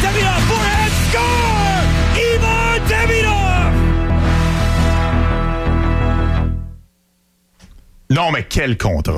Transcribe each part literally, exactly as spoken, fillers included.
Davidov, forehand, score! Ivan Davidov! Non, mais quel contrat!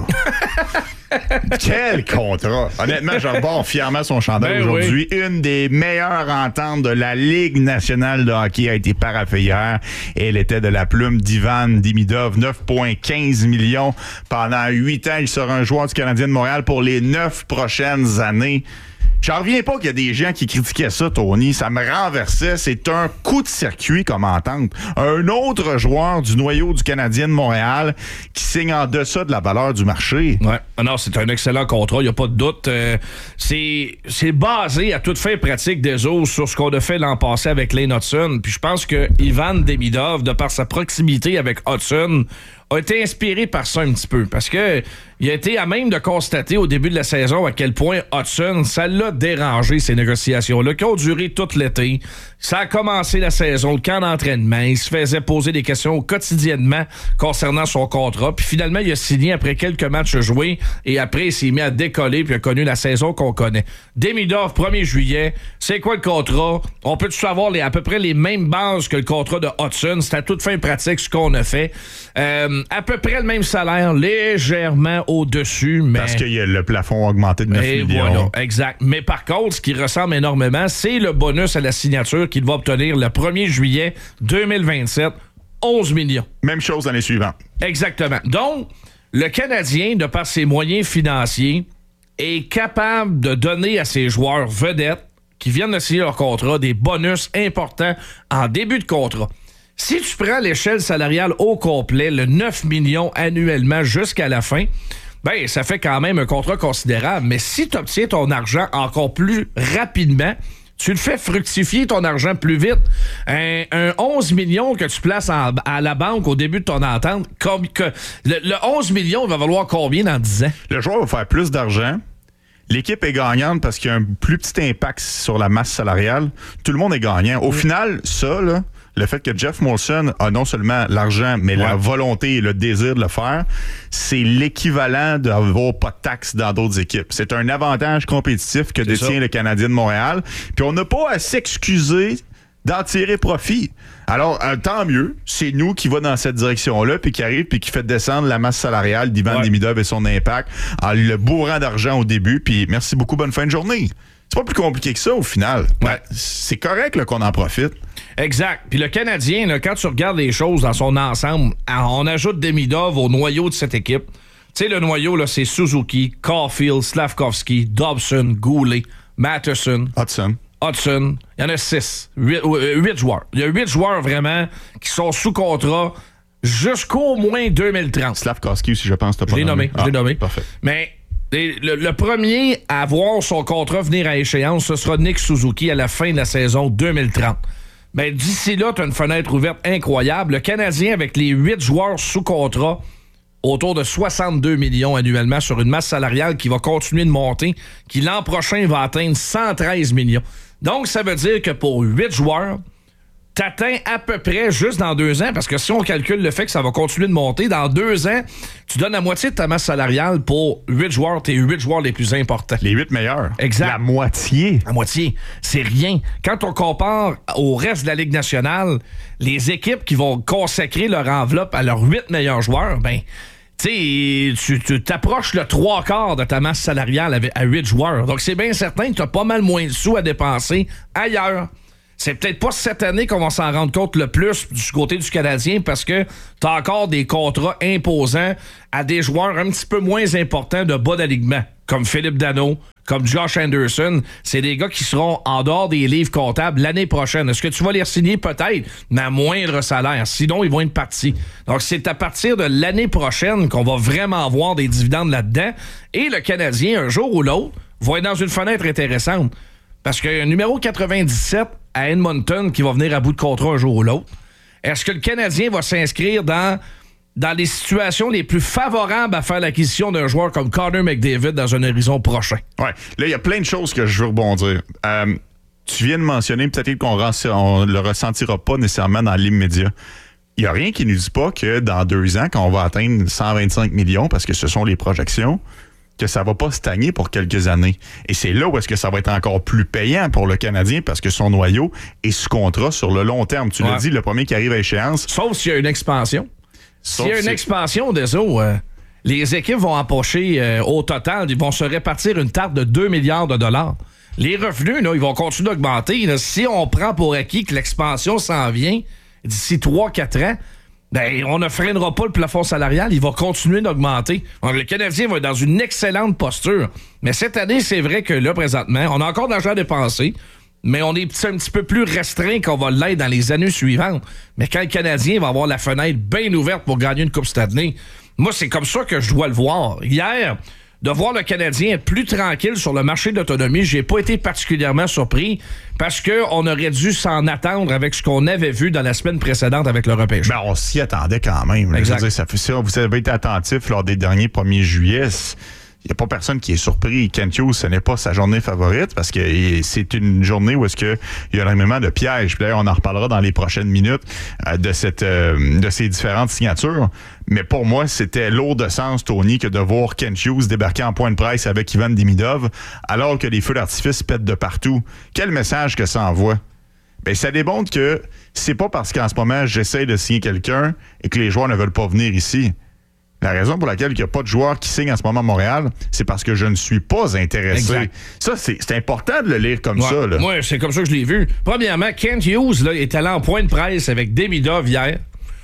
Quel contrat! Honnêtement, je rebord fièrement son chandail ben aujourd'hui. Oui. Une des meilleures ententes de la Ligue nationale de hockey a été paraphée hier. Elle était de la plume d'Ivan Demidov. neuf virgule quinze millions pendant huit ans. Il sera un joueur du Canadien de Montréal pour les neuf prochaines années. J'en reviens pas qu'il y a des gens qui critiquaient ça, Tony. Ça me renversait. C'est un coup de circuit comme entente. Un autre joueur du noyau du Canadien de Montréal qui signe en deçà de la valeur du marché. Ouais. Non, c'est un excellent contrat, il n'y a pas de doute. Euh, c'est, c'est basé à toute fin pratique des autres sur ce qu'on a fait l'an passé avec Lane Hudson. Puis je pense que Ivan Demidov, de par sa proximité avec Hudson, a été inspiré par ça un petit peu. Parce que il a été à même de constater au début de la saison à quel point Hudson, ça l'a dérangé, ces négociations-là, qui ont duré tout l'été. Ça a commencé la saison, le camp d'entraînement. Il se faisait poser des questions quotidiennement concernant son contrat. Puis finalement, il a signé après quelques matchs joués. Et après, il s'est mis à décoller puis a connu la saison qu'on connaît. Demidov, premier juillet. C'est quoi le contrat? On peut-tu savoir les, à peu près les mêmes bases que le contrat de Hudson? C'est à toute fin pratique ce qu'on a fait. Euh, à peu près le même salaire, légèrement au-dessus. Mais... Parce que le plafond a augmenté de neuf et millions. Voilà, exact. Mais par contre, ce qui ressemble énormément, c'est le bonus à la signature qu'il va obtenir le premier juillet deux mille vingt-sept. onze millions. Même chose l'année suivante. Exactement. Donc, le Canadien, de par ses moyens financiers, est capable de donner à ses joueurs vedettes qui viennent de signer leur contrat des bonus importants en début de contrat. Si tu prends l'échelle salariale au complet, le neuf millions annuellement jusqu'à la fin, ben ça fait quand même un contrat considérable. Mais si tu obtiens ton argent encore plus rapidement, tu le fais fructifier ton argent plus vite. Un, un onze millions que tu places en, à la banque au début de ton entente, comme que le, le onze millions va valoir combien dans dix ans? Le joueur va faire plus d'argent. L'équipe est gagnante parce qu'il y a un plus petit impact sur la masse salariale. Tout le monde est gagnant. Au mmh. final, ça, là, le fait que Jeff Molson a non seulement l'argent, mais ouais. la volonté et le désir de le faire, c'est l'équivalent d'avoir pas de taxes dans d'autres équipes. C'est un avantage compétitif que c'est détient ça. Le Canadien de Montréal. Puis on n'a pas à s'excuser d'en tirer profit. Alors, euh, tant mieux. C'est nous qui va dans cette direction-là, puis qui arrive, puis qui fait descendre la masse salariale d'Ivan ouais. Demidov et son impact en le bourrant d'argent au début. Puis merci beaucoup, bonne fin de journée. C'est pas plus compliqué que ça, au final. Ouais. Ben, c'est correct là, qu'on en profite. Exact. Puis le Canadien, là, quand tu regardes les choses dans son ensemble, on ajoute Demidov au noyau de cette équipe. Tu sais, le noyau, là, c'est Suzuki, Caulfield, Slavkovski, Dobson, Goulet, Matheson, Hudson. Hudson. Il y en a six. Huit, euh, huit joueurs. Il y a huit joueurs vraiment qui sont sous contrat jusqu'au moins deux mille trente. Slavkovski aussi, je pense. T'as pas je l'ai nommé. Ah, je l'ai nommé. Parfait. Mais le, le premier à voir son contrat venir à échéance, ce sera Nick Suzuki à la fin de la saison deux mille trente. Ben, d'ici là, tu as une fenêtre ouverte incroyable. Le Canadien, avec les huit joueurs sous contrat, autour de soixante-deux millions annuellement sur une masse salariale qui va continuer de monter, qui l'an prochain va atteindre cent treize millions. Donc, ça veut dire que pour huit joueurs, t'atteins à peu près juste dans deux ans, parce que si on calcule le fait que ça va continuer de monter, dans deux ans, tu donnes la moitié de ta masse salariale pour huit joueurs, tes huit joueurs les plus importants. Les huit meilleurs. Exact. La moitié. La moitié. C'est rien. Quand on compare au reste de la Ligue nationale, les équipes qui vont consacrer leur enveloppe à leurs huit meilleurs joueurs, ben, tu sais, tu t'approches le trois quarts de ta masse salariale avec, à huit joueurs. Donc, c'est bien certain que tu as pas mal moins de sous à dépenser ailleurs. C'est peut-être pas cette année qu'on va s'en rendre compte le plus du côté du Canadien parce que t'as encore des contrats imposants à des joueurs un petit peu moins importants de bas d'alignement, comme Philippe Danault, comme Josh Anderson. C'est des gars qui seront en dehors des livres comptables l'année prochaine. Est-ce que tu vas les signer? Peut-être, mais à moindre salaire. Sinon, ils vont être partis. Donc, c'est à partir de l'année prochaine qu'on va vraiment voir des dividendes là-dedans. Et le Canadien, un jour ou l'autre, va être dans une fenêtre intéressante. Parce qu'il y a un numéro quatre-vingt-dix-sept à Edmonton qui va venir à bout de contrat un jour ou l'autre. Est-ce que le Canadien va s'inscrire dans, dans les situations les plus favorables à faire l'acquisition d'un joueur comme Connor McDavid dans un horizon prochain? Ouais. Là, il y a plein de choses que je veux rebondir. Euh, tu viens de mentionner, peut-être qu'on ne le ressentira pas nécessairement dans l'immédiat. Il n'y a rien qui ne nous dit pas que dans deux ans, quand on va atteindre cent vingt-cinq millions, parce que ce sont les projections, que ça va pas stagner pour quelques années. Et c'est là où est-ce que ça va être encore plus payant pour le Canadien parce que son noyau est sous contrat sur le long terme. Tu ouais. l'as dit, le premier qui arrive à échéance. Sauf s'il y a une expansion. S'il y a une expansion des eaux, euh, les équipes vont empocher euh, au total, ils vont se répartir une tarte de deux milliards de dollars. Les revenus, là, ils vont continuer d'augmenter. Là. Si on prend pour acquis que l'expansion s'en vient d'ici trois à quatre ans, ben, on ne freinera pas le plafond salarial, il va continuer d'augmenter. Donc, le Canadien va être dans une excellente posture. Mais cette année, c'est vrai que là, présentement, on a encore de l'argent à dépenser, mais on est un petit peu plus restreint qu'on va l'être dans les années suivantes. Mais quand le Canadien va avoir la fenêtre bien ouverte pour gagner une Coupe Stanley, moi, c'est comme ça que je dois le voir. Hier, de voir le Canadien être plus tranquille sur le marché de l'autonomie, j'ai pas été particulièrement surpris parce qu'on aurait dû s'en attendre avec ce qu'on avait vu dans la semaine précédente avec le repêchage. Ben, on s'y attendait quand même. Exact. Je veux dire, ça fait ça. Vous avez été attentif lors des derniers premiers juillet. Il n'y a pas personne qui est surpris. Kent Hughes, ce n'est pas sa journée favorite parce que c'est une journée où est-ce que il y a énormément de pièges. Puis d'ailleurs, on en reparlera dans les prochaines minutes euh, de cette euh, de ces différentes signatures. Mais pour moi, c'était lourd de sens, Tony, que de voir Kent Hughes débarquer en point de presse avec Ivan Demidov alors que les feux d'artifice pètent de partout. Quel message que ça envoie? Ben, ça démontre que c'est pas parce qu'en ce moment, j'essaie de signer quelqu'un et que les joueurs ne veulent pas venir ici. La raison pour laquelle il n'y a pas de joueurs qui signent en ce moment à Montréal, c'est parce que je ne suis pas intéressé. Exact. Ça, c'est, c'est important de le lire comme ouais. ça. Là. Moi, c'est comme ça que je l'ai vu. Premièrement, Kent Hughes là, est allé en point de presse avec Demidov hier,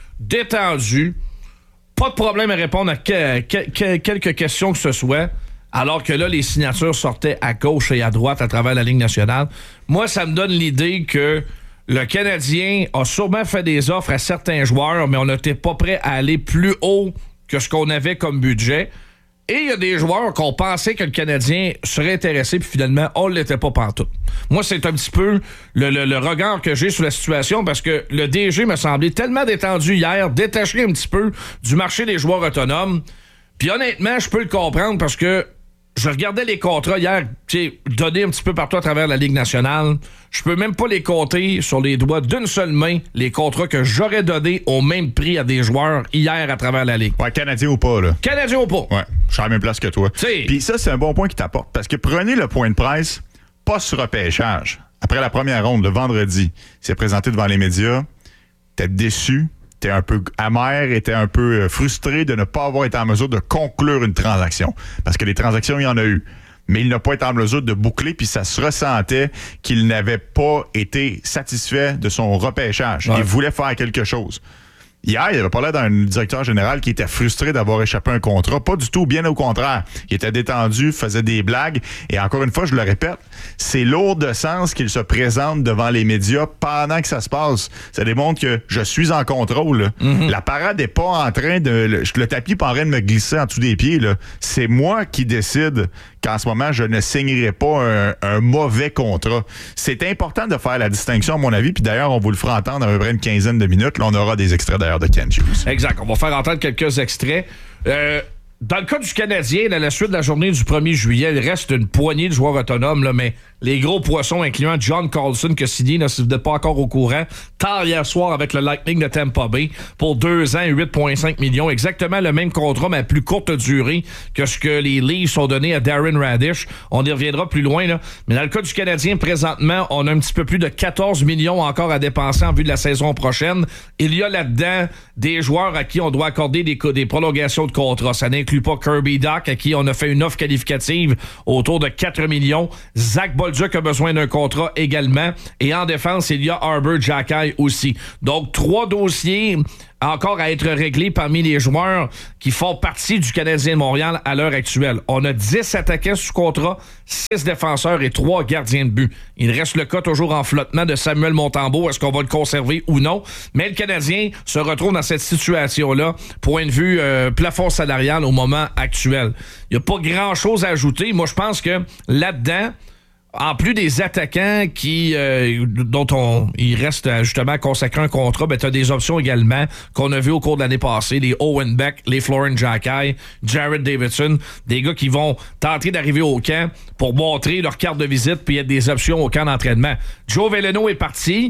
détendu, pas de problème à répondre à que, que, que, quelques questions que ce soit, alors que là, les signatures sortaient à gauche et à droite à travers la Ligue nationale. Moi, ça me donne l'idée que le Canadien a sûrement fait des offres à certains joueurs, mais on n'était pas prêt à aller plus haut que ce qu'on avait comme budget. Et il y a des joueurs qu'on pensait que le Canadien serait intéressé, puis finalement, on ne l'était pas pantoute. Moi, c'est un petit peu le, le, le regard que j'ai sur la situation, parce que le D G me semblait tellement détendu hier, détaché un petit peu du marché des joueurs autonomes. Puis honnêtement, je peux le comprendre, parce que je regardais les contrats hier, tu sais, donnés un petit peu partout à travers la Ligue nationale. Je peux même pas les compter sur les doigts d'une seule main, les contrats que j'aurais donnés au même prix à des joueurs hier à travers la Ligue. Ouais, Canadien ou pas, là. Canadien ou pas. Ouais, je suis à la même place que toi. Puis ça, c'est un bon point qui t'apporte, parce que prenez le point de presse, pas sur repêchage. Après la première ronde, le vendredi, il s'est présenté devant les médias, t'es déçu, t'es un peu amer et t'es un peu frustré de ne pas avoir été en mesure de conclure une transaction. Parce que les transactions, il y en a eu. Mais il n'a pas été en mesure de boucler, puis ça se ressentait qu'il n'avait pas été satisfait de son repêchage. Ouais. Il voulait faire quelque chose. Hier, il avait parlé d'un directeur général qui était frustré d'avoir échappé à un contrat. Pas du tout, bien au contraire. Il était détendu, faisait des blagues. Et encore une fois, je le répète, c'est lourd de sens qu'il se présente devant les médias pendant que ça se passe. Ça démontre que je suis en contrôle. Mm-hmm. La parade n'est pas en train de... Le, le tapis n'est pas en train de me glisser en dessous des pieds. Là. C'est moi qui décide qu'en ce moment, je ne signerai pas un, un mauvais contrat. C'est important de faire la distinction, à mon avis. Puis d'ailleurs, on vous le fera entendre à peu près une quinzaine de minutes. Là, on aura des extraits d'ailleurs de Kent Hughes. Exact. On va faire entendre quelques extraits. Euh, dans le cas du Canadien, à la suite de la journée du premier juillet, il reste une poignée de joueurs autonomes, là, mais les gros poissons, incluant John Carlson, qui a signé, là, si vous n'êtes pas encore au courant, tard hier soir avec le Lightning de Tampa Bay, pour deux ans et huit virgule cinq millions. Exactement le même contrat, mais à plus courte durée que ce que les Leafs ont donné à Darren Radish. On y reviendra plus loin, là. Mais dans le cas du Canadien, présentement, on a un petit peu plus de quatorze millions encore à dépenser en vue de la saison prochaine. Il y a là-dedans des joueurs à qui on doit accorder des, des prolongations de contrat. Ça n'inclut pas Kirby Dach, à qui on a fait une offre qualificative autour de quatre millions. Zach Bolduc a besoin d'un contrat également. Et en défense, il y a Arber Xhekaj aussi. Donc, trois dossiers encore à être réglés parmi les joueurs qui font partie du Canadien de Montréal à l'heure actuelle. On a dix attaquants sous contrat, six défenseurs et trois gardiens de but. Il reste le cas toujours en flottement de Samuel Montembeault. Est-ce qu'on va le conserver ou non? Mais le Canadien se retrouve dans cette situation-là, point de vue euh, plafond salarial au moment actuel. Il n'y a pas grand-chose à ajouter. Moi, je pense que là-dedans, en plus des attaquants qui euh, dont on il reste justement consacré un contrat, ben tu as des options également qu'on a vu au cours de l'année passée, les Owen Beck, les Florent Xhekaj, Jared Davidson, des gars qui vont tenter d'arriver au camp pour montrer leur carte de visite puis il y a des options au camp d'entraînement. Joe Veleno est parti.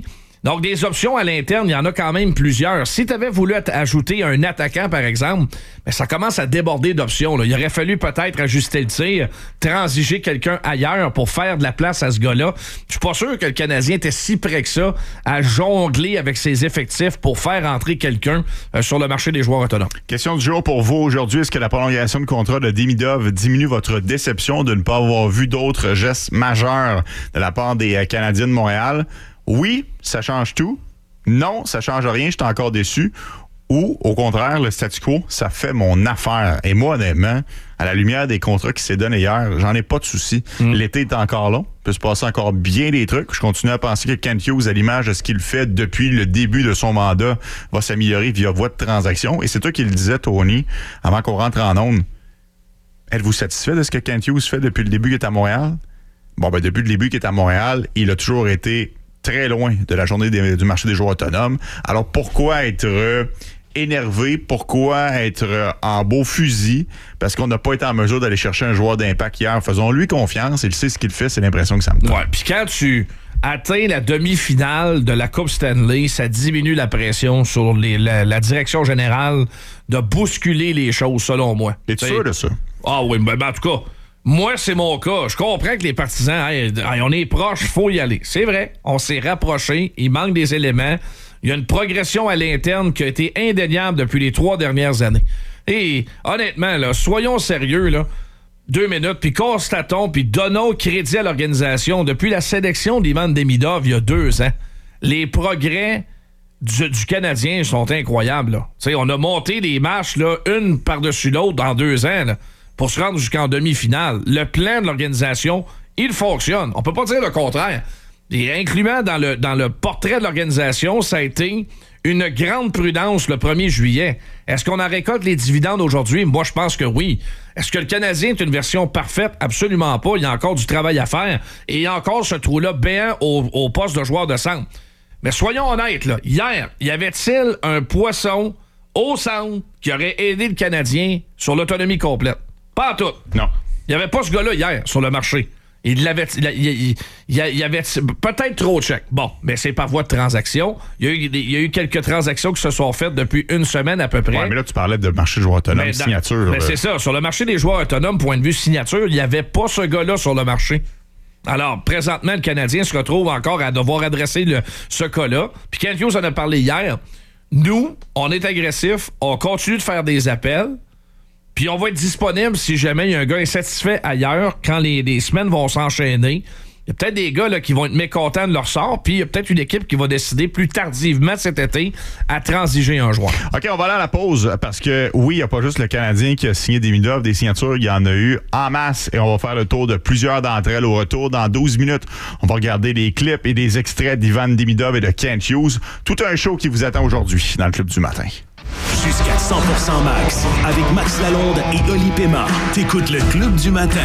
Donc, des options à l'interne, il y en a quand même plusieurs. Si tu avais voulu ajouter un attaquant, par exemple, ben, ça commence à déborder d'options. Là. Il aurait fallu peut-être ajuster le tir, transiger quelqu'un ailleurs pour faire de la place à ce gars-là. Je suis pas sûr que le Canadien était si près que ça à jongler avec ses effectifs pour faire entrer quelqu'un euh, sur le marché des joueurs autonomes. Question du jour pour vous aujourd'hui. Est-ce que la prolongation de contrat de Demidov diminue votre déception de ne pas avoir vu d'autres gestes majeurs de la part des euh, Canadiens de Montréal? Oui, ça change tout. Non, ça change rien, je suis encore déçu. Ou, au contraire, le statu quo, ça fait mon affaire. Et moi, honnêtement, à la lumière des contrats qui s'est donné hier, j'en ai pas de souci. Mm. L'été est encore long. Il peut se passer encore bien des trucs. Je continue à penser que Kent Hughes, à l'image de ce qu'il fait depuis le début de son mandat, va s'améliorer via voie de transaction. Et c'est toi qui le disais, Tony, avant qu'on rentre en onde. Êtes-vous satisfait de ce que Kent Hughes fait depuis le début qu'il est à Montréal? Bon, ben depuis le début qu'il est à Montréal, il a toujours été très loin de la journée des, du marché des joueurs autonomes. Alors, pourquoi être euh, énervé? Pourquoi être euh, en beau fusil? Parce qu'on n'a pas été en mesure d'aller chercher un joueur d'impact hier. Faisons-lui confiance. Il sait ce qu'il fait. C'est l'impression que ça me donne. Ouais, puis quand tu atteins la demi-finale de la Coupe Stanley, ça diminue la pression sur les, la, la direction générale de bousculer les choses, selon moi. Es-tu sûr de ça? Ah oui, mais ben, en tout cas... Moi, c'est mon cas. Je comprends que les partisans, hey, hey, on est proche, il faut y aller. C'est vrai, on s'est rapprochés, il manque des éléments. Il y a une progression à l'interne qui a été indéniable depuis les trois dernières années. Et honnêtement, là, soyons sérieux, là. Deux minutes, puis constatons, puis donnons crédit à l'organisation. Depuis la sélection d'Ivan Demidov il y a deux ans, les progrès du, du Canadien sont incroyables. Là. On a monté des marches, là, une par-dessus l'autre dans deux ans, là, pour se rendre jusqu'en demi-finale. Le plan de l'organisation, il fonctionne. On peut pas dire le contraire. Et incluant dans le, dans le portrait de l'organisation, ça a été une grande prudence le premier juillet. Est-ce qu'on en récolte les dividendes aujourd'hui? Moi, je pense que oui. Est-ce que le Canadien est une version parfaite? Absolument pas. Il y a encore du travail à faire. Et il y a encore ce trou-là béant au, au poste de joueur de centre. Mais soyons honnêtes, là. Hier, y avait-il un poisson au centre qui aurait aidé le Canadien sur l'autonomie complète? Pas en tout. Non. Il n'y avait pas ce gars-là hier sur le marché. Il l'avait. Il, il, il, il y avait peut-être trop de chèques. Bon, mais c'est par voie de transaction. Il y, a eu, il y a eu quelques transactions qui se sont faites depuis une semaine à peu près. Ouais, mais là, tu parlais de marché de joueurs autonomes, dans, signature. Mais c'est ça. Sur le marché des joueurs autonomes, point de vue signature, il n'y avait pas ce gars-là sur le marché. Alors, présentement, le Canadien se retrouve encore à devoir adresser le, ce cas-là. Puis Kent Hughes en a parlé hier. Nous, on est agressif. On continue de faire des appels. Puis on va être disponible si jamais il y a un gars insatisfait ailleurs quand les, les semaines vont s'enchaîner. Il y a peut-être des gars là, qui vont être mécontents de leur sort, puis il y a peut-être une équipe qui va décider plus tardivement cet été à transiger un joueur. OK, on va aller à la pause parce que oui, il n'y a pas juste le Canadien qui a signé des Demidov, des signatures, il y en a eu en masse et on va faire le tour de plusieurs d'entre elles au retour dans douze minutes. On va regarder des clips et des extraits d'Ivan Demidov et de Kent Hughes. Tout un show qui vous attend aujourd'hui dans le Club du matin. Jusqu'à cent pour cent Max, avec Max Lalonde et Oli Pema. T'écoutes le Club du matin.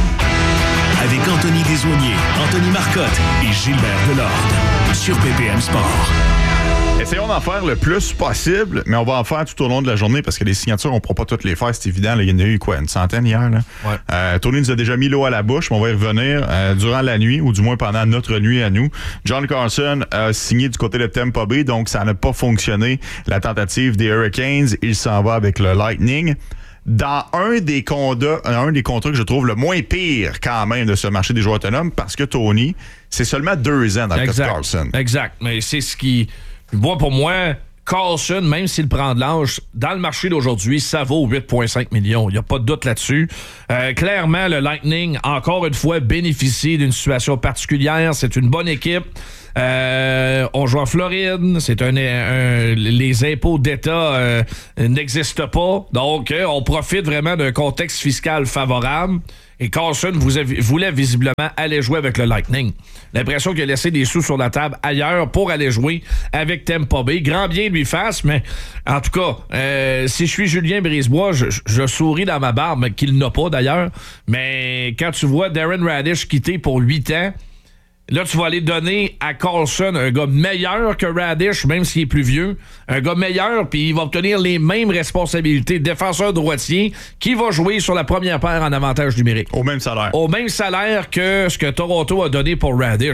Avec Anthony Desaulniers, Anthony Marcotte et Gilbert Delorde. Sur B P M Sport. Essayons d'en faire le plus possible, mais on va en faire tout au long de la journée parce que les signatures, on ne pourra pas toutes les faire, c'est évident. Là, il y en a eu quoi, une centaine hier? Là? Ouais. Euh, Tony nous a déjà mis l'eau à la bouche, mais on va y revenir euh, durant la nuit, ou du moins pendant notre nuit à nous. John Carlson a signé du côté de Tampa Bay, donc ça n'a pas fonctionné. La tentative des Hurricanes, il s'en va avec le Lightning. Dans un des contrats, un des contrats que je trouve le moins pire quand même de ce marché des joueurs autonomes, parce que Tony, c'est seulement deux ans dans le cas de Carlson. Exact, mais c'est ce qui... Moi, pour moi, Carlson, même s'il prend de l'âge, dans le marché d'aujourd'hui, ça vaut huit virgule cinq millions. Il n'y a pas de doute là-dessus. Euh, clairement, le Lightning, encore une fois, bénéficie d'une situation particulière. C'est une bonne équipe. Euh, on joue en Floride, c'est un, un les impôts d'État euh, n'existent pas, donc euh, on profite vraiment d'un contexte fiscal favorable. Et Carlson vous avez, voulait visiblement aller jouer avec le Lightning. L'impression qu'il a laissé des sous sur la table ailleurs pour aller jouer avec Tampa Bay. Grand bien lui fasse, mais en tout cas, euh, si je suis Julien Brisebois, je, je souris dans ma barbe, qu'il n'a pas d'ailleurs. Mais quand tu vois Darren Radish quitter pour huit ans, là, tu vas aller donner à Carlson un gars meilleur que Radish, même s'il est plus vieux. Un gars meilleur, puis il va obtenir les mêmes responsabilités. Défenseur droitier qui va jouer sur la première paire en avantage numérique. Au même salaire. Au même salaire que ce que Toronto a donné pour Radish.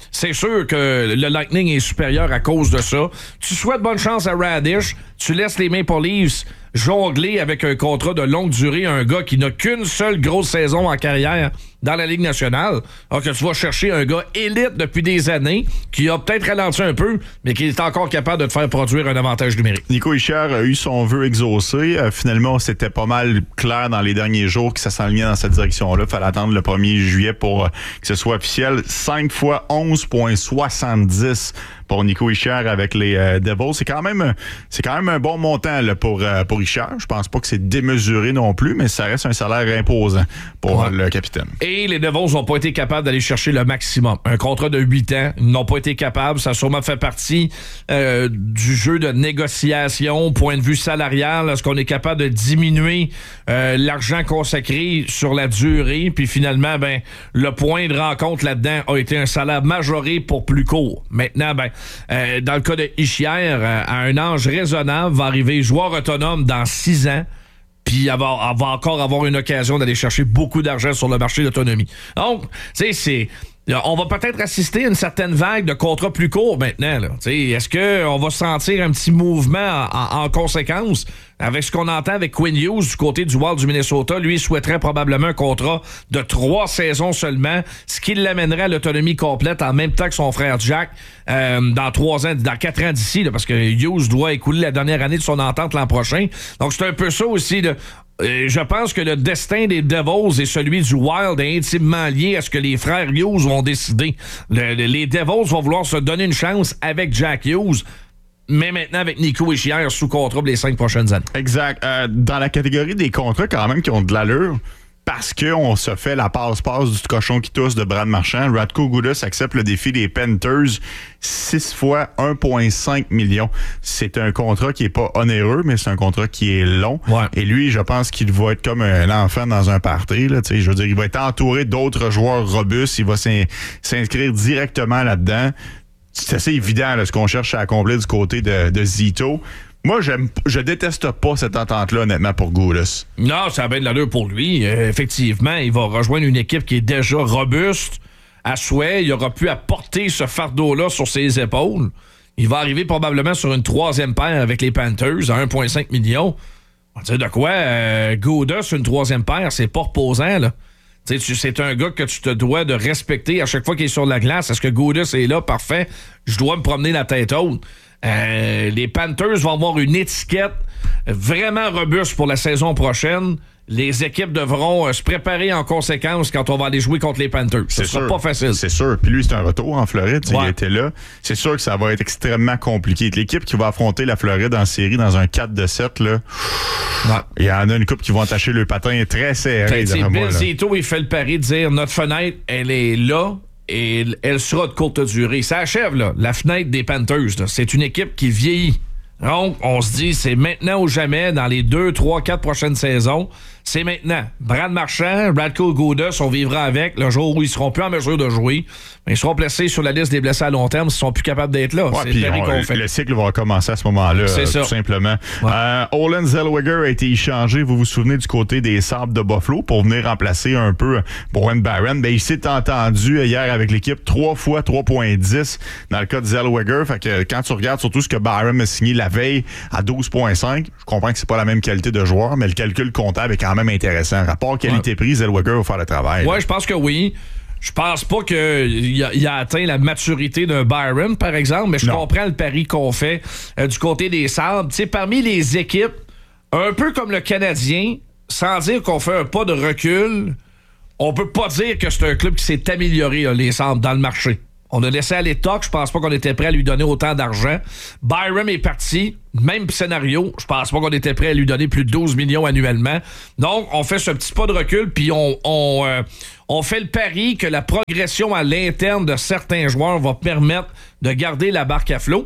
c'est sûr que le Lightning est supérieur à cause de ça. Tu souhaites bonne chance à Radish, tu laisses les Maple Leafs jongler avec un contrat de longue durée, un gars qui n'a qu'une seule grosse saison en carrière dans la Ligue nationale, alors que tu vas chercher un gars élite depuis des années, qui a peut-être ralenti un peu, mais qui est encore capable de te faire produire un avantage numérique. Nico Hischier a eu son vœu exaucé. Euh, finalement, c'était pas mal clair dans les derniers jours que ça s'enlignait dans cette direction-là. Il fallait attendre le premier juillet pour euh, que ce soit officiel. cinq fois onze virgule soixante-dix pour Nico Hischier avec les euh, Devils. C'est quand même c'est quand même un bon montant là, pour, euh, pour Hischier. Je pense pas que c'est démesuré non plus, mais ça reste un salaire imposant pour ouais. le capitaine. Et les Devils n'ont pas été capables d'aller chercher le maximum. Un contrat de huit ans, ils n'ont pas été capables. Ça a sûrement fait partie euh, du jeu de négociation, point de vue salarial. Est-ce qu'on est capable de diminuer euh, l'argent consacré sur la durée? Puis finalement, ben le point de rencontre là-dedans a été un salaire majoré pour plus court. Maintenant, ben euh, dans le cas de Hischier, euh, à un âge raisonnable, va arriver joueur autonome dans six ans. Puis elle va, elle va encore avoir une occasion d'aller chercher beaucoup d'argent sur le marché d'autonomie. Donc, tu sais, c'est... On va peut-être assister à une certaine vague de contrats plus courts maintenant. Là. Est-ce qu'on va sentir un petit mouvement en, en conséquence? Avec ce qu'on entend avec Quinn Hughes du côté du Wild du Minnesota, lui souhaiterait probablement un contrat de trois saisons seulement, ce qui l'amènerait à l'autonomie complète en même temps que son frère Jack euh, dans trois ans, dans quatre ans d'ici, là, parce que Hughes doit écouler la dernière année de son entente l'an prochain. Donc c'est un peu ça aussi de... Je pense que le destin des Devils et celui du Wild est intimement lié à ce que les frères Hughes vont décider. Le, le, les Devils vont vouloir se donner une chance avec Jack Hughes, mais maintenant avec Nico Hischier sous contrat pour les cinq prochaines années. Exact. Euh, dans la catégorie des contrats quand même qui ont de l'allure, parce qu'on se fait la passe-passe du cochon qui tousse de Brad Marchand, Radko Gudas accepte le défi des Panthers six fois un virgule cinq million. C'est un contrat qui est pas onéreux, mais c'est un contrat qui est long. Ouais. Et lui, je pense qu'il va être comme un enfant dans un party. Là, je veux dire, il va être entouré d'autres joueurs robustes. Il va s'in- s'inscrire directement là-dedans. C'est assez évident là, ce qu'on cherche à accomplir du côté de, de Zito. Moi, j'aime, je déteste pas cette entente-là, honnêtement, pour Gudas. Non, ça a bien de l'allure pour lui. Euh, effectivement, il va rejoindre une équipe qui est déjà robuste, à souhait. Il aura pu apporter ce fardeau-là sur ses épaules. Il va arriver probablement sur une troisième paire avec les Panthers à un virgule cinq million. On va dire de quoi? Euh, Gudas, une troisième paire, c'est pas reposant, là. Tu sais, c'est un gars que tu te dois de respecter à chaque fois qu'il est sur la glace. Est-ce que Gudas est là? Parfait. Je dois me promener la tête haute. Euh, les Panthers vont avoir une étiquette vraiment robuste pour la saison prochaine. Les équipes devront euh, se préparer en conséquence quand on va aller jouer contre les Panthers. Ce sera pas facile. C'est sûr. Puis lui, c'est un retour en Floride. Ouais. Il était là. C'est sûr que ça va être extrêmement compliqué. L'équipe qui va affronter la Floride en série dans un quatre de sept, là, ouais. Il y en a une couple qui vont attacher le patin très serré. Bill Zito, il fait le pari de dire notre fenêtre, elle est là. Et elle sera de courte durée. Ça achève, là, la fenêtre des Panthers. Là. C'est une équipe qui vieillit. Donc, on se dit, c'est maintenant ou jamais, dans les deux, trois, quatre prochaines saisons. C'est maintenant. Brad Marchand, Radko Gudas, on vivra avec le jour où ils seront plus en mesure de jouer. Mais ils seront placés sur la liste des blessés à long terme s'ils sont plus capables d'être là. Ouais, c'est le pari qu'on fait. Le cycle va recommencer à ce moment-là, c'est euh, ça. tout simplement. Ouais. Euh, Olen Zellweger a été échangé, vous vous souvenez, du côté des Sabres de Buffalo pour venir remplacer un peu Bowen Barron. Ben, il s'est entendu hier avec l'équipe trois fois trois virgule dix dans le cas de Zellweger. Fait que quand tu regardes surtout ce que Barron a signé la veille à douze virgule cinq, je comprends que c'est pas la même qualité de joueur, mais le calcul comptable est quand même intéressant. Rapport qualité-prix, Zellweger va faire le travail. Ouais, je pense que oui. Je pense pas qu'il a, il a atteint la maturité d'un Byron, par exemple, mais je non. comprends le pari qu'on fait euh, du côté des Sabres. Tu sais, parmi les équipes, un peu comme le Canadien, sans dire qu'on fait un pas de recul, on peut pas dire que c'est un club qui s'est amélioré, là, les Sabres, dans le marché. On a laissé aller Tuch, je pense pas qu'on était prêt à lui donner autant d'argent. Byron est parti, même scénario, je pense pas qu'on était prêt à lui donner plus de douze millions annuellement. Donc, on fait ce petit pas de recul, puis on, on, euh, on fait le pari que la progression à l'interne de certains joueurs va permettre de garder la barque à flot.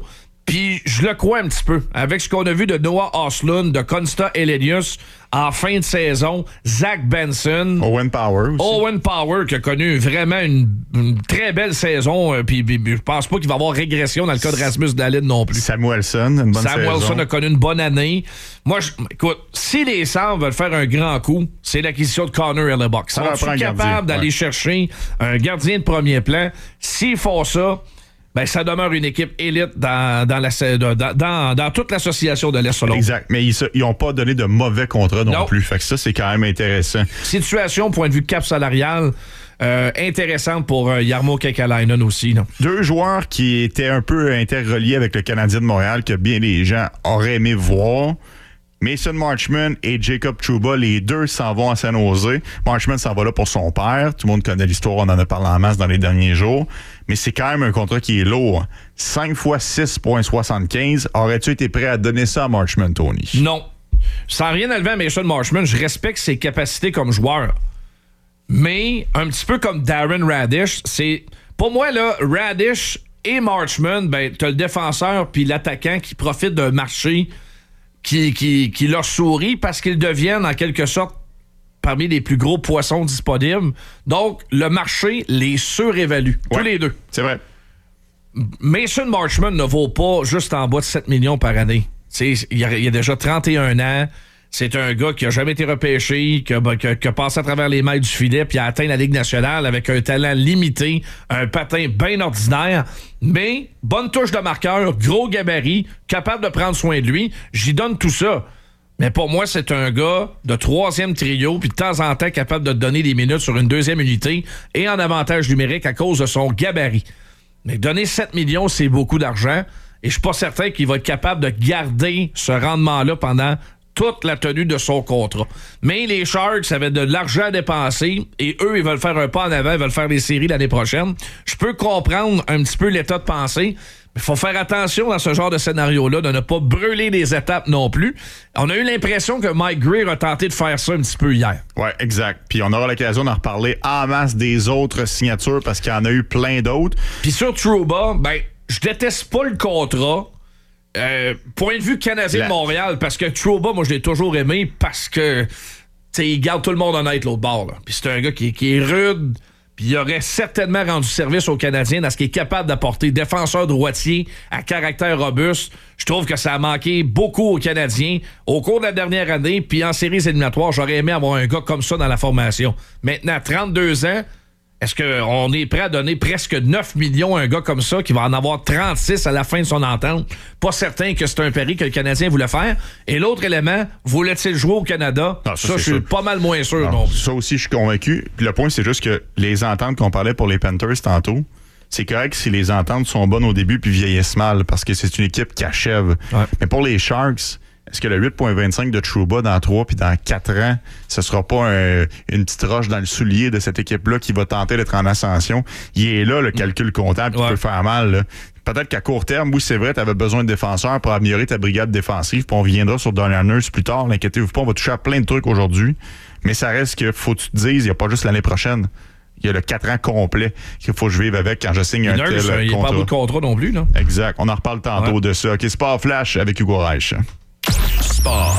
Puis je le crois un petit peu. Avec ce qu'on a vu de Noah Ostlund, de Konsta Elenius en fin de saison, Zach Benson. Owen Power aussi. Owen Power qui a connu vraiment une, une très belle saison. Euh, puis, puis je pense pas qu'il va y avoir régression dans le cas de Rasmus Dahlin non plus. Samuelsson, une bonne Samuelsson saison. a connu une bonne année. Moi, je, écoute, si les Sabres veulent faire un grand coup, c'est l'acquisition de Connor Hellebuyck. Ils sont capables d'aller ouais. chercher un gardien de premier plan. S'ils font ça, ben, ça demeure une équipe élite dans, dans, la, dans, dans, dans toute l'association de l'Est selon. Exact. Mais ils n'ont pas donné de mauvais contrats non, non plus. Fait que ça, c'est quand même intéressant. Situation, point de vue cap salarial, euh, intéressante pour euh, Jarmo Kekalainen aussi. Non? Deux joueurs qui étaient un peu interreliés avec le Canadien de Montréal, que bien les gens auraient aimé voir. Mason Marchment et Jacob Trouba, les deux s'en vont à San Jose. Marchment s'en va là pour son père. Tout le monde connaît l'histoire, on en a parlé en masse dans les derniers jours. Mais c'est quand même un contrat qui est lourd. cinq fois six virgule soixante-quinze. Aurais-tu été prêt à donner ça à Marchment, Tony? Non. Sans rien enlever à Mason Marchment, je respecte ses capacités comme joueur. Mais, un petit peu comme Darren Radish, c'est... Pour moi, là, Radish et Marchment, ben, t'as le défenseur puis l'attaquant qui profite d'un marché Qui, qui, qui leur sourit parce qu'ils deviennent en quelque sorte parmi les plus gros poissons disponibles. Donc, le marché les surévalue. Ouais, tous les deux. C'est vrai. Mason Marchment ne vaut pas juste en bas de sept millions par année. Il a, il a déjà trente et un ans. C'est un gars qui a jamais été repêché, qui a, qui a, qui a passé à travers les mailles du filet puis a atteint la Ligue nationale avec un talent limité, un patin bien ordinaire, mais bonne touche de marqueur, gros gabarit, capable de prendre soin de lui. J'y donne tout ça. Mais pour moi, c'est un gars de troisième trio puis de temps en temps capable de donner des minutes sur une deuxième unité et en avantage numérique à cause de son gabarit. Mais donner sept millions, c'est beaucoup d'argent et je suis pas certain qu'il va être capable de garder ce rendement-là pendant toute la tenue de son contrat. Mais les Sharks avaient de l'argent à dépenser et eux, ils veulent faire un pas en avant, ils veulent faire des séries l'année prochaine. Je peux comprendre un petit peu l'état de pensée, mais il faut faire attention dans ce genre de scénario-là, de ne pas brûler les étapes non plus. On a eu l'impression que Mike Greer a tenté de faire ça un petit peu hier. Oui, exact. Puis on aura l'occasion d'en reparler en masse des autres signatures parce qu'il y en a eu plein d'autres. Puis sur Trouba, ben, je déteste pas le contrat. Euh, point de vue Canadien La... de Montréal, parce que Trouba, moi, je l'ai toujours aimé parce que, tu sais, il garde tout le monde honnête l'autre bord. Là. Puis c'est un gars qui, qui est rude, puis il aurait certainement rendu service aux Canadiens dans ce qu'il est capable d'apporter. Défenseur droitier à caractère robuste. Je trouve que ça a manqué beaucoup aux Canadiens au cours de la dernière année, puis en séries éliminatoires, j'aurais aimé avoir un gars comme ça dans la formation. Maintenant, trente-deux ans, est-ce qu'on est prêt à donner presque neuf millions à un gars comme ça qui va en avoir trente-six à la fin de son entente? Pas certain que c'est un pari que le Canadien voulait faire. Et l'autre élément, voulait-il jouer au Canada? Non, ça, ça je suis pas mal moins sûr. Non, ça aussi, je suis convaincu. Puis le point, c'est juste que les ententes qu'on parlait pour les Panthers tantôt, c'est correct si les ententes sont bonnes au début puis vieillissent mal parce que c'est une équipe qui achève. Ouais. Mais pour les Sharks, est-ce que le huit virgule vingt-cinq de Trouba dans trois puis dans quatre ans, ce sera pas un, une petite roche dans le soulier de cette équipe-là qui va tenter d'être en ascension? Il est là, le calcul comptable, qui ouais. peut faire mal. Là. Peut-être qu'à court terme, oui, c'est vrai, tu avais besoin de défenseurs pour améliorer ta brigade défensive, puis on reviendra sur Darnell Nurse plus tard. N'inquiétez-vous pas, on va toucher à plein de trucs aujourd'hui. Mais ça reste que faut que tu te dises, il n'y a pas juste l'année prochaine. Il y a le quatre ans complet qu'il faut que je vive avec quand je signe un tel contrat. Il n'y a pas beaucoup de contrat non plus. Là. Exact. On en reparle tantôt ouais. de ça. OK, Sport Flash avec Hugo Reich. Sport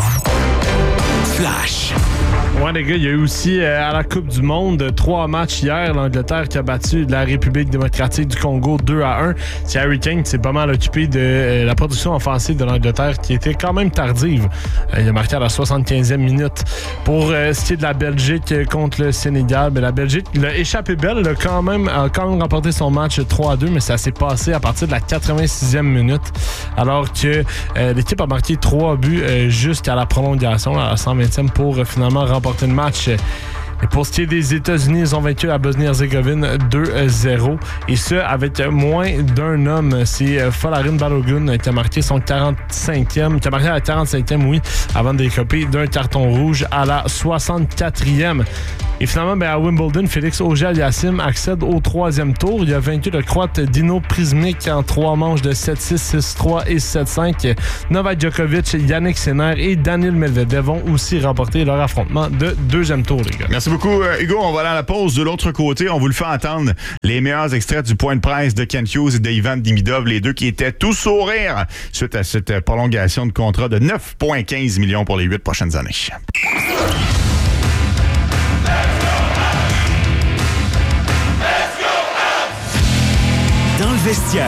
Flash. Ouais, les gars, il y a eu aussi euh, à la Coupe du Monde trois matchs hier. L'Angleterre qui a battu la République démocratique du Congo deux à un. C'est Harry Kane qui s'est pas mal occupé de euh, la production offensive de l'Angleterre qui était quand même tardive. Euh, il a marqué à la soixante-quinzième minute. Pour euh, ce qui est de la Belgique contre le Sénégal, ben, la Belgique l'a échappé belle, là, quand même, a quand même remporté son match trois à deux, mais ça s'est passé à partir de la quatre-vingt-sixième minute. Alors que euh, l'équipe a marqué trois buts euh, jusqu'à la prolongation, à la cent vingtième, pour euh, finalement remporter le match. Et pour ce qui est des États-Unis, ils ont vaincu la Bosnie-Herzégovine deux à zéro. Et ce, avec moins d'un homme. C'est Folarin Balogun qui a marqué son quarante-cinquième, qui a marqué à la quarante-cinquième, oui, avant d'écoper d'un carton rouge à la soixante-quatrième. Et finalement, ben, à Wimbledon, Félix Auger-Aliassime accède au troisième tour. Il a vaincu le Croate Dino Prizmic en trois manches de sept six, six trois et sept cinq. Novak Djokovic, Yannick Sinner et Daniil Medvedev vont aussi remporter leur affrontement de deuxième tour, les gars. Merci beaucoup, euh, Hugo. On va aller à la pause. De l'autre côté, on vous le fait entendre les meilleurs extraits du point de presse de Kent Hughes et de Ivan Demidov, les deux qui étaient tout sourire suite à cette prolongation de contrat de neuf virgule quinze millions pour les huit prochaines années. Dans le vestiaire,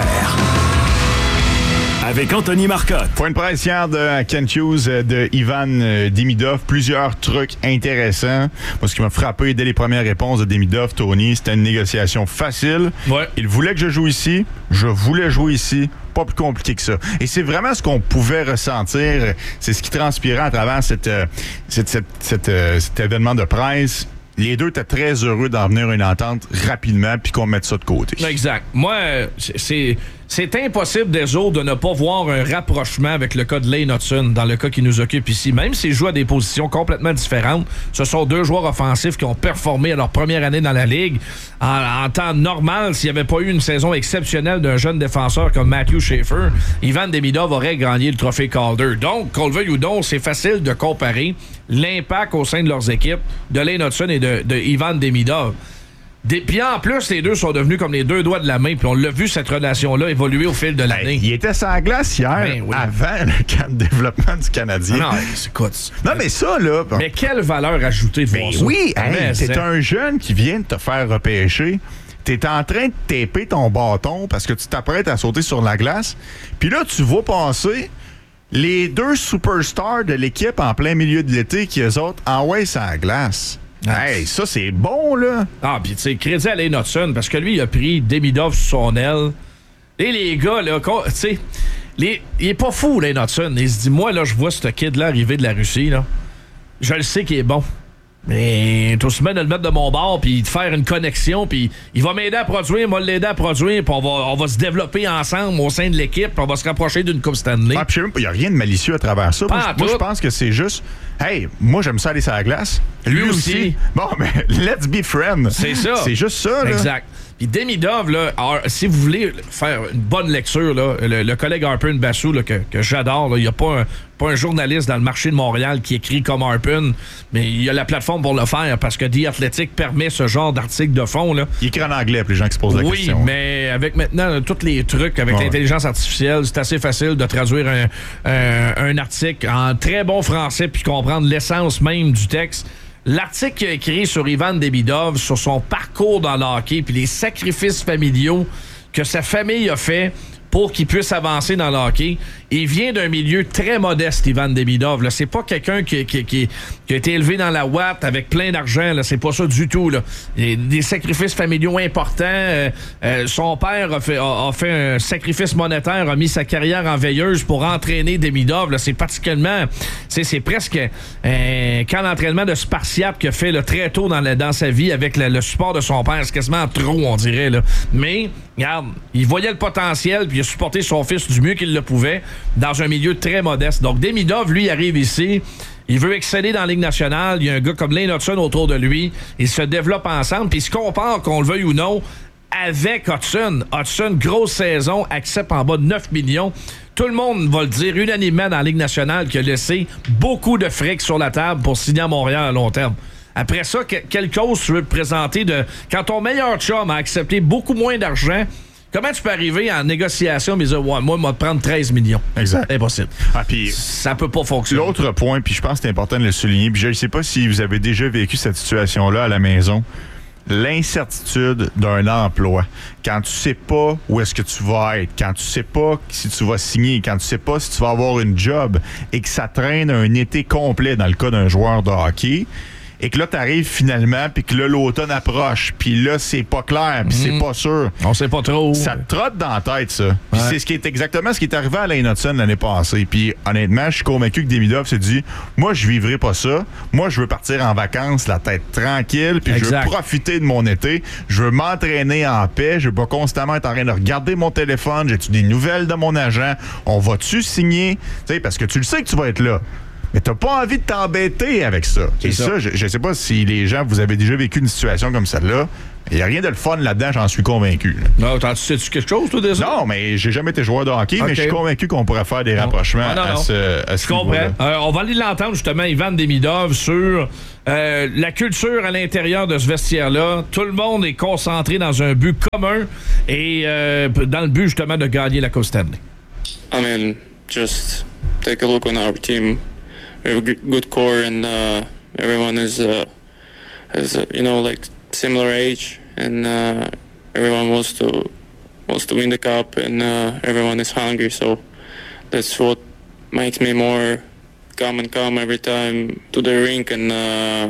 avec Anthony Marcotte. Point de presse hier de Kent Hughes, de Ivan Demidov. Plusieurs trucs intéressants. Moi, ce qui m'a frappé dès les premières réponses de Demidov, Tony, c'était une négociation facile. Ouais. Il voulait que je joue ici. Je voulais jouer ici. Pas plus compliqué que ça. Et c'est vraiment ce qu'on pouvait ressentir. C'est ce qui transpirait à travers cette, cette, cette, cette, cet événement de presse. Les deux étaient très heureux d'en venir à une entente rapidement puis qu'on mette ça de côté. Exact. Moi, c'est, c'est impossible des autres de ne pas voir un rapprochement avec le cas de Lane Hudson dans le cas qui nous occupe ici. Même s'ils jouent à des positions complètement différentes, ce sont deux joueurs offensifs qui ont performé à leur première année dans la Ligue. En, en temps normal, s'il n'y avait pas eu une saison exceptionnelle d'un jeune défenseur comme Matthew Schaefer, Ivan Demidov aurait gagné le trophée Calder. Donc, qu'on le veuille ou non, c'est facile de comparer l'impact au sein de leurs équipes de Lane Hudson et de, de Ivan Demidov. Des, puis en plus, les deux sont devenus comme les deux doigts de la main. Puis on l'a vu, cette relation-là, évoluer au fil de l'année. Ben, il était sur la glace hier, ben, oui. avant le camp de développement du Canadien. Non, c'est quoi ça? Non, mais ça, là... Mais quelle valeur ajoutée de ben, voir ça? Oui, hey, mais t'es c'est... un jeune qui vient de te faire repêcher. T'es en train de taper ton bâton parce que tu t'apprêtes à sauter sur la glace. Puis là, tu vois passer les deux superstars de l'équipe en plein milieu de l'été qui, eux autres, envoient sa glace. Ah. Hey, ça, c'est bon, là. Ah, puis tu sais, crédit à Lane Hudson, parce que lui, il a pris Demidov sur son aile. Et les gars, là, tu sais, il est pas fou, Lane Hudson. Il se dit, moi, là, je vois ce kid-là arriver de la Russie, là. Je le sais qu'il est bon. Mais tout se met de le mettre de mon bord, puis de faire une connexion, puis il va m'aider à produire, moi l'aider à produire, puis on va, on va se développer ensemble au sein de l'équipe, puis on va se rapprocher d'une Coupe Stanley. Ah, puis il n'y a rien de malicieux à travers ça. Moi, moi je pense que c'est juste, hey, moi j'aime ça aller sur la glace. Lui, Lui aussi. aussi. Bon, mais let's be friends. C'est ça. C'est juste ça, là. Exact. Puis Demidov, là, alors, si vous voulez faire une bonne lecture, là, le, le collègue Harpin Bassou, là, que, que j'adore, il n'y a pas un, pas un journaliste dans le marché de Montréal qui écrit comme Harpin, mais il y a la plateforme pour le faire parce que The Athletic permet ce genre d'article de fond. Là. Il écrit en anglais pour les gens qui se posent la oui, question. Oui, mais avec maintenant là, tous les trucs, avec ouais. l'intelligence artificielle, c'est assez facile de traduire un, un, un article en très bon français puis comprendre l'essence même du texte. L'article qu'il a écrit sur Ivan Demidov, sur son parcours dans le hockey, puis les sacrifices familiaux que sa famille a fait pour qu'il puisse avancer dans le hockey. Il vient d'un milieu très modeste, Ivan Demidov. Là. C'est pas quelqu'un qui, qui, qui, qui a été élevé dans la ouate avec plein d'argent. Là. C'est pas ça du tout. Là. Des sacrifices familiaux importants. Euh, euh, son père a fait, a, a fait un sacrifice monétaire, a mis sa carrière en veilleuse pour entraîner Demidov. Là. C'est particulièrement... C'est, c'est presque un camp d'entraînement de Spartiate qu'il a fait là, très tôt dans, la, dans sa vie avec le, le support de son père. C'est quasiment trop, on dirait. Là. Mais, regarde, il voyait le potentiel puis il a supporté son fils du mieux qu'il le pouvait dans un milieu très modeste. Donc, Demidov, lui, arrive ici. Il veut exceller dans la Ligue nationale. Il y a un gars comme Lane Hudson autour de lui. Ils se développent ensemble. Puis, il se compare, qu'on le veuille ou non, avec Hudson. Hudson, grosse saison, accepte en bas de neuf millions. Tout le monde va le dire unanimement dans la Ligue nationale qu'il a laissé beaucoup de fric sur la table pour signer à Montréal à long terme. Après ça, que, quelle cause tu veux te présenter de... Quand ton meilleur chum a accepté beaucoup moins d'argent, comment tu peux arriver en négociation et dire, ouais, moi, moi, prendre treize millions? Exact. Impossible. Ah, puis ça peut pas fonctionner. L'autre point, puis je pense que c'est important de le souligner, puis je ne sais pas si vous avez déjà vécu cette situation-là à la maison, l'incertitude d'un emploi. Quand tu sais pas où est-ce que tu vas être, quand tu sais pas si tu vas signer, quand tu sais pas si tu vas avoir une job et que ça traîne un été complet dans le cas d'un joueur de hockey, et que là, t'arrives finalement, puis que là, l'automne approche, puis là, c'est pas clair, puis mmh. c'est pas sûr. On sait pas trop. Ça te trotte dans la tête, ça. Puis ouais. c'est ce qui est exactement ce qui est arrivé à Lane Hudson l'année passée. Puis honnêtement, je suis convaincu que Demidov s'est dit, moi, je vivrai pas ça. Moi, je veux partir en vacances, la tête tranquille, puis je veux profiter de mon été. Je veux m'entraîner en paix. Je veux pas constamment être en train de regarder mon téléphone. J'ai-tu des nouvelles de mon agent? On va-tu signer? Tu sais, parce que tu le sais que tu vas être là. Mais t'as pas envie de t'embêter avec ça. C'est Et ça, ça, je, je sais pas si les gens, vous avez déjà vécu une situation comme celle-là. Il n'y a rien de le fun là-dedans, j'en suis convaincu. Là. Non, t'en sais-tu quelque chose, toi, déjà? Non, mais j'ai jamais été joueur de hockey, Okay. mais je suis convaincu qu'on pourrait faire des Non. rapprochements Ah, non, à non. ce, à ce Je comprends. niveau-là. Euh, on va aller l'entendre, justement, Ivan Demidov, sur euh, la culture à l'intérieur de ce vestiaire-là. Tout le monde est concentré dans un but commun et euh, dans le but, justement, de gagner la Coupe Stanley. I mean, just take a look on our team. We have a g- good core, and uh, everyone is, uh, is uh, you know, like similar age, and uh, everyone wants to wants to win the cup, and uh, everyone is hungry. So that's what makes me more come and come every time to the rink and uh,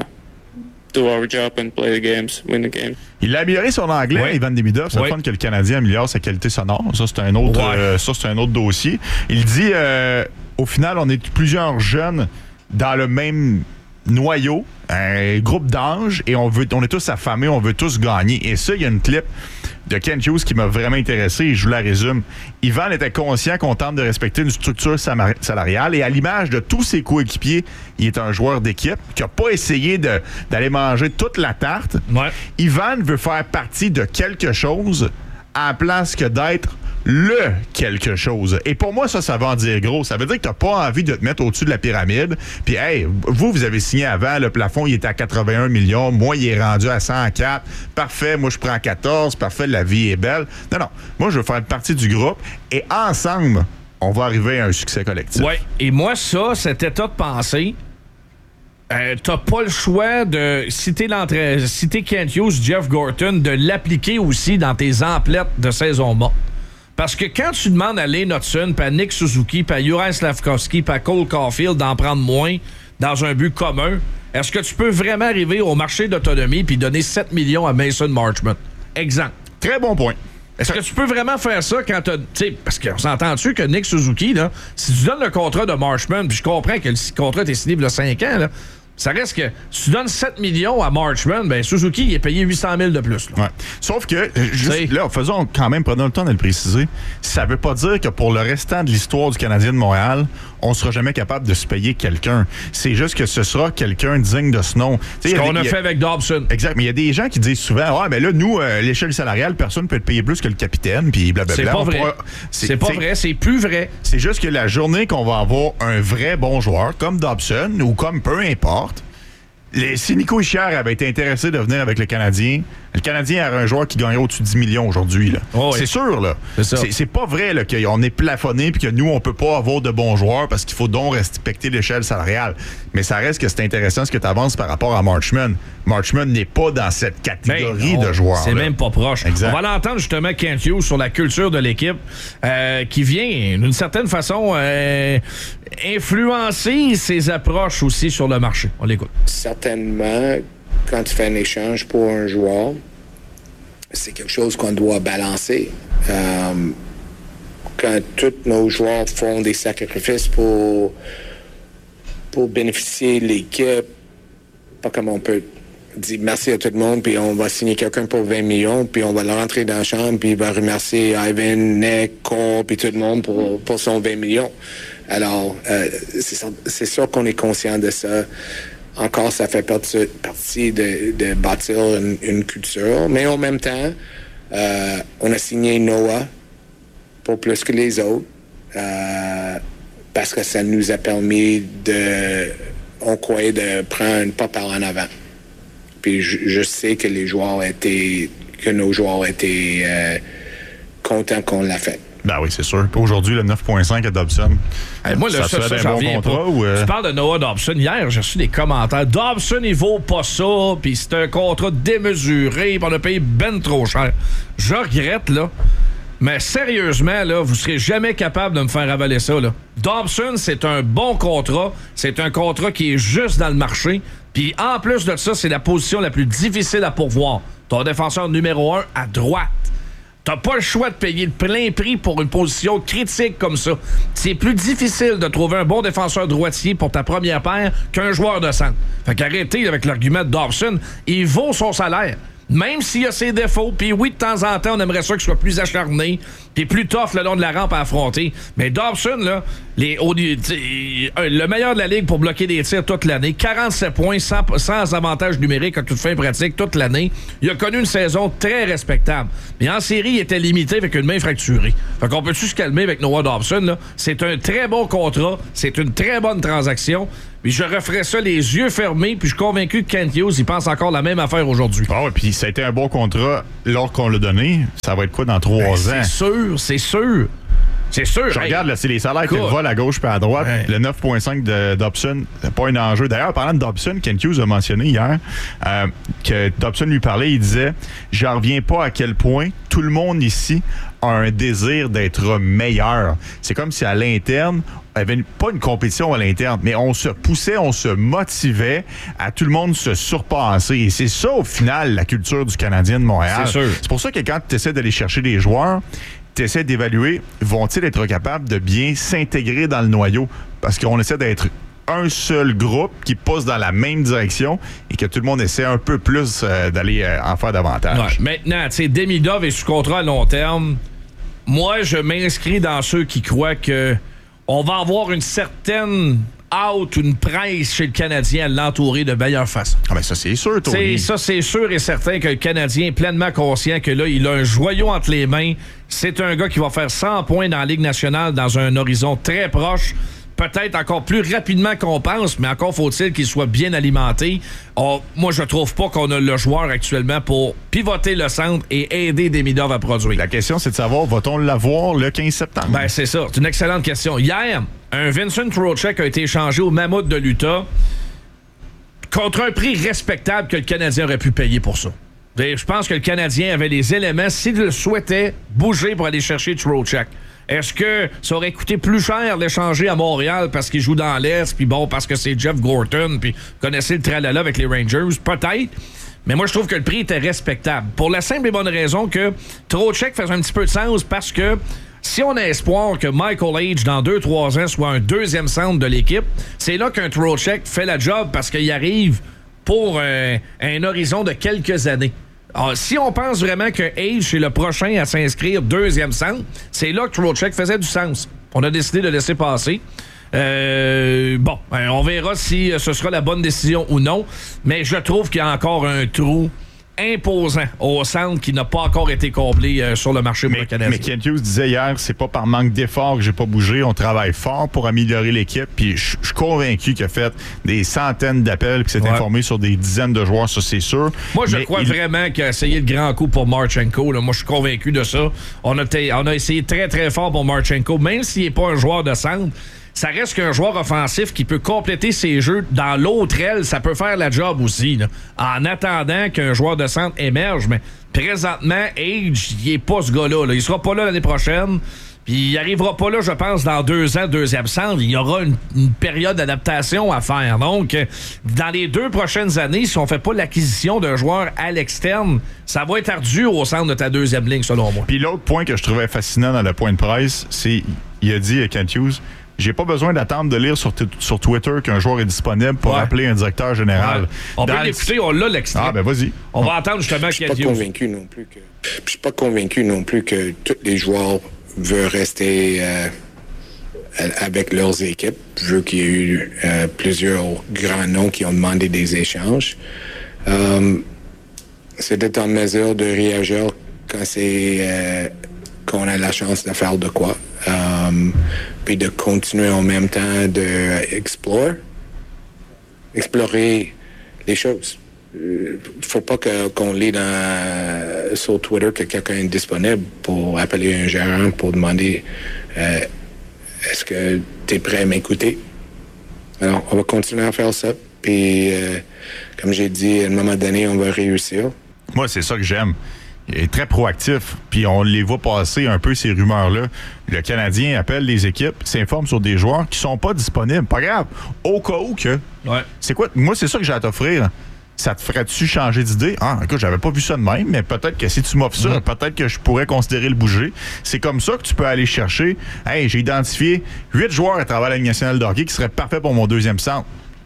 do our job and play the games, win the game. Il a amélioré son anglais, Oui. Ivan Demidov. C'est Oui. le fun que le Canadien améliore sa qualité sonore. Ça, c'est un autre, Ouais. euh, ça, c'est un autre dossier. Il dit, euh, au final, on est plusieurs jeunes dans le même noyau, un groupe d'âge, et on veut, on est tous affamés, on veut tous gagner. Et ça, il y a une clip de Kent Hughes qui m'a vraiment intéressé, et je vous la résume. Ivan était conscient qu'on tente de respecter une structure samar- salariale, et à l'image de tous ses coéquipiers, il est un joueur d'équipe qui n'a pas essayé de, d'aller manger toute la tarte. Ouais. Ivan veut faire partie de quelque chose à la place que d'être le quelque chose. Et pour moi, ça, ça va en dire gros. Ça veut dire que t'as pas envie de te mettre au-dessus de la pyramide. Puis, hey, vous, vous avez signé avant, le plafond, il était à quatre-vingt-un millions. Moi, il est rendu à cent quatre. Parfait, moi, je prends quatorze. Parfait, la vie est belle. Non, non. Moi, je veux faire partie du groupe. Et ensemble, on va arriver à un succès collectif. Oui, et moi, ça, cet état de pensée, euh, t'as pas le choix de citer, l'entrée, citer Kent Hughes, Jeff Gorton, de l'appliquer aussi dans tes emplettes de saison morte. Parce que quand tu demandes à Lane Hudson, puis à Nick Suzuki, puis à Juraj Slavkovski, puis à Cole Caulfield d'en prendre moins dans un but commun, est-ce que tu peux vraiment arriver au marché d'autonomie puis donner sept millions à Mason Marchment? Exemple. Très bon point. Est-ce que tu peux vraiment faire ça quand t'as... Tu sais, parce qu'on s'entend-tu que Nick Suzuki, là, si tu donnes le contrat de Marchment, puis je comprends que le contrat est signé il y a cinq ans, là, ça reste que si tu donnes sept millions à Marchment, ben Suzuki, il est payé huit cent mille de plus. Là. Ouais. Sauf que, euh, juste T'sais. là, faisons quand même, prenons le temps de le préciser, ça veut pas dire que pour le restant de l'histoire du Canadien de Montréal, on sera jamais capable de se payer quelqu'un. C'est juste que ce sera quelqu'un digne de ce nom. Ce qu'on a fait avec Dobson. Exact, mais il y a des gens qui disent souvent, ouais, mais là, nous, euh, l'échelle salariale, personne ne peut être payé plus que le capitaine, puis blablabla. C'est pas On vrai. pourra- C'est pas t'sais, vrai, c'est plus vrai. C'est juste que la journée qu'on va avoir un vrai bon joueur, comme Dobson, ou comme peu importe, les, si Nico Hischier avait été intéressé de venir avec le Canadien, le Canadien aurait un joueur qui gagnerait au-dessus de dix millions aujourd'hui. Là. Oh oui. C'est sûr, là. C'est ça. C'est, c'est pas vrai là, qu'on est plafonné puis que nous, on peut pas avoir de bons joueurs parce qu'il faut donc respecter l'échelle salariale. Mais ça reste que c'est intéressant ce que tu avances par rapport à Marchman. Marchman n'est pas dans cette catégorie Ben, de on- joueurs. C'est là. même pas proche. Exact. On va l'entendre justement, Kent Hughes, sur la culture de l'équipe euh, qui vient, d'une certaine façon, euh, influencer ses approches aussi sur le marché. On l'écoute. Certainement, quand tu fais un échange pour un joueur, c'est quelque chose qu'on doit balancer. Euh, quand tous nos joueurs font des sacrifices pour, pour bénéficier de l'équipe, pas comme on peut dire merci à tout le monde, puis on va signer quelqu'un pour vingt millions, puis on va le rentrer dans la chambre, puis il va remercier Ivan, Nick, Cole, puis tout le monde pour, pour son vingt millions. Alors, euh, c'est sûr, c'est sûr qu'on est conscient de ça. Encore, ça fait partie, partie de, de bâtir une, une culture. Mais en même temps, euh, on a signé Noah pour plus que les autres euh, parce que ça nous a permis de, on croyait, de prendre une pas par en avant. Puis je, je sais que les joueurs étaient, que nos joueurs étaient euh, contents qu'on l'a fait. Ben oui, c'est sûr. Puis aujourd'hui, le neuf virgule cinq à Dobson. Hey, moi, là, ça, ça, serait ça, un j'en bon reviens contrat pas. ou, euh, Tu parles de Noah Dobson. Hier, j'ai reçu des commentaires. Dobson, il vaut pas ça, puis c'est un contrat démesuré, puis on a payé ben trop cher. Je regrette, là. Mais sérieusement, là, vous serez jamais capable de me faire avaler ça, là. Dobson, c'est un bon contrat. C'est un contrat qui est juste dans le marché. Puis en plus de ça, c'est la position la plus difficile à pourvoir. Ton défenseur numéro un à droite. T'as pas le choix de payer le plein prix pour une position critique comme ça. C'est plus difficile de trouver un bon défenseur droitier pour ta première paire qu'un joueur de centre. Fait qu'arrêtez avec l'argument de Dobson. Il vaut son salaire. Même s'il y a ses défauts, puis oui, de temps en temps, on aimerait ça qu'il soit plus acharné, puis plus tough le long de la rampe à affronter. Mais Dobson, là, les, au, le meilleur de la ligue pour bloquer des tirs toute l'année, quarante-sept points sans, sans avantage numérique à toute fin pratique toute l'année. Il a connu une saison très respectable. Mais en série, il était limité avec une main fracturée. Fait qu'on peut-tu se calmer avec Noah Dobson, là? C'est un très bon contrat, c'est une très bonne transaction. Puis je referais ça les yeux fermés, puis je suis convaincu que Kent Hughes, il pense encore la même affaire aujourd'hui. Ah ouais, puis ça a été un bon contrat lors qu'on l'a donné. Ça va être quoi dans trois ben, ans? C'est sûr, c'est sûr. C'est sûr. Je hey, regarde, là, c'est les salaires qui écoute. volent à gauche puis à droite. Hey. Le neuf virgule cinq de Dobson, c'est pas un enjeu. D'ailleurs, parlant de Dobson, Kent Hughes a mentionné hier euh, que Dobson lui parlait, il disait « J'en reviens pas à quel point tout le monde ici a un désir d'être meilleur. » C'est comme si à l'interne, il n'y avait pas une compétition à l'interne, mais on se poussait, on se motivait à tout le monde se surpasser. Et c'est ça, au final, la culture du Canadien de Montréal. C'est sûr. C'est pour ça que quand tu essaies d'aller chercher des joueurs, tu essaies d'évaluer, vont-ils être capables de bien s'intégrer dans le noyau? Parce qu'on essaie d'être un seul groupe qui pousse dans la même direction et que tout le monde essaie un peu plus euh, d'aller euh, en faire davantage. Ouais. Maintenant, tu sais, Demidov est sous contrat à long terme. Moi, je m'inscris dans ceux qui croient que on va avoir une certaine out, une presse chez le Canadien à l'entourer de meilleure façon. Ah ben ça, c'est sûr, Tony. C'est, ça, c'est sûr et certain que le Canadien est pleinement conscient que là, il a un joyau entre les mains. C'est un gars qui va faire cent points dans la Ligue nationale dans un horizon très proche. Peut-être encore plus rapidement qu'on pense, mais encore faut-il qu'il soit bien alimenté. Oh, moi, je trouve pas qu'on a le joueur actuellement pour pivoter le centre et aider Demidov à produire. La question, c'est de savoir, va-t-on l'avoir le quinze septembre? Ben, c'est ça. C'est une excellente question. Hier, un Vincent Trocheck a été échangé au Mammoth de l'Utah contre un prix respectable que le Canadien aurait pu payer pour ça. Je pense que le Canadien avait les éléments, s'il le souhaitait, bouger pour aller chercher Trocheck. Est-ce que ça aurait coûté plus cher l'échanger à Montréal parce qu'il joue dans l'Est, puis bon, parce que c'est Jeff Gorton, puis vous connaissez le tralala avec les Rangers? Peut-être. Mais moi, je trouve que le prix était respectable. Pour la simple et bonne raison que Trocheck faisait un petit peu de sens parce que si on a espoir que Michael Age, dans deux trois ans, soit un deuxième centre de l'équipe, c'est là qu'un Trocheck fait la job parce qu'il arrive pour euh, un horizon de quelques années. Alors, si on pense vraiment que Age est le prochain à s'inscrire deuxième centre, c'est là que Trocheck faisait du sens. On a décidé de laisser passer. Euh, bon, on verra si ce sera la bonne décision ou non, mais je trouve qu'il y a encore un trou imposant au centre qui n'a pas encore été comblé euh, sur le marché pour le Canadien. Mais Kent Hughes disait hier, c'est pas par manque d'effort que j'ai pas bougé. On travaille fort pour améliorer l'équipe. Puis je suis convaincu qu'il a fait des centaines d'appels, qu'il s'est ouais. informé sur des dizaines de joueurs, ça c'est sûr. Moi, je mais crois il... vraiment qu'il a essayé le grand coup pour Marchenko. Là. Moi, je suis convaincu de ça. On a, t- on a essayé très, très fort pour Marchenko, même s'il n'est pas un joueur de centre. Ça reste qu'un joueur offensif qui peut compléter ses jeux dans l'autre aile, ça peut faire la job aussi, là, en attendant qu'un joueur de centre émerge. Mais présentement, Age, il n'est pas ce gars-là. Là. Il sera pas là l'année prochaine. Puis il arrivera pas là, je pense, dans deux ans, deuxième centre. Il y aura une, une période d'adaptation à faire. Donc, dans les deux prochaines années, si on fait pas l'acquisition d'un joueur à l'externe, ça va être ardu au centre de ta deuxième ligne, selon moi. Puis l'autre point que je trouvais fascinant dans le point de presse, c'est, il a dit, Kent Hughes, j'ai pas besoin d'attendre de lire sur, t- sur Twitter qu'un joueur est disponible pour ouais. appeler un directeur général. Ouais. On Dans peut l'écouter, on l'a l'extrait. Ah, ben vas-y. On va entendre justement Je suis Kent pas Hughes. convaincu non plus que. Je suis pas convaincu non plus que tous les joueurs veulent rester euh, avec leurs équipes, vu qu'il y a eu euh, plusieurs grands noms qui ont demandé des échanges. Euh, c'est d'être en mesure de réagir quand c'est euh, qu'on a la chance de faire de quoi. Um, puis de continuer en même temps de explore, explorer les choses. Il euh, faut pas que, qu'on lit dans, sur Twitter que quelqu'un est disponible pour appeler un gérant pour demander euh, est-ce que tu es prêt à m'écouter? Alors, on va continuer à faire ça. Puis, euh, comme j'ai dit, à un moment donné, on va réussir. Moi, c'est ça que j'aime. Il est très proactif, puis on les voit passer un peu ces rumeurs-là. Le Canadien appelle les équipes, s'informe sur des joueurs qui sont pas disponibles. Pas grave, au cas où que. Ouais. C'est quoi? Moi, c'est ça que j'ai à t'offrir. Ça te ferait-tu changer d'idée? Ah, écoute, j'avais pas vu ça de même, mais peut-être que si tu m'offres ça, mmh. peut-être que je pourrais considérer le bouger. C'est comme ça que tu peux aller chercher. Hey, j'ai identifié huit joueurs à travers la Ligue nationale de hockey qui seraient parfaits pour mon deuxième centre.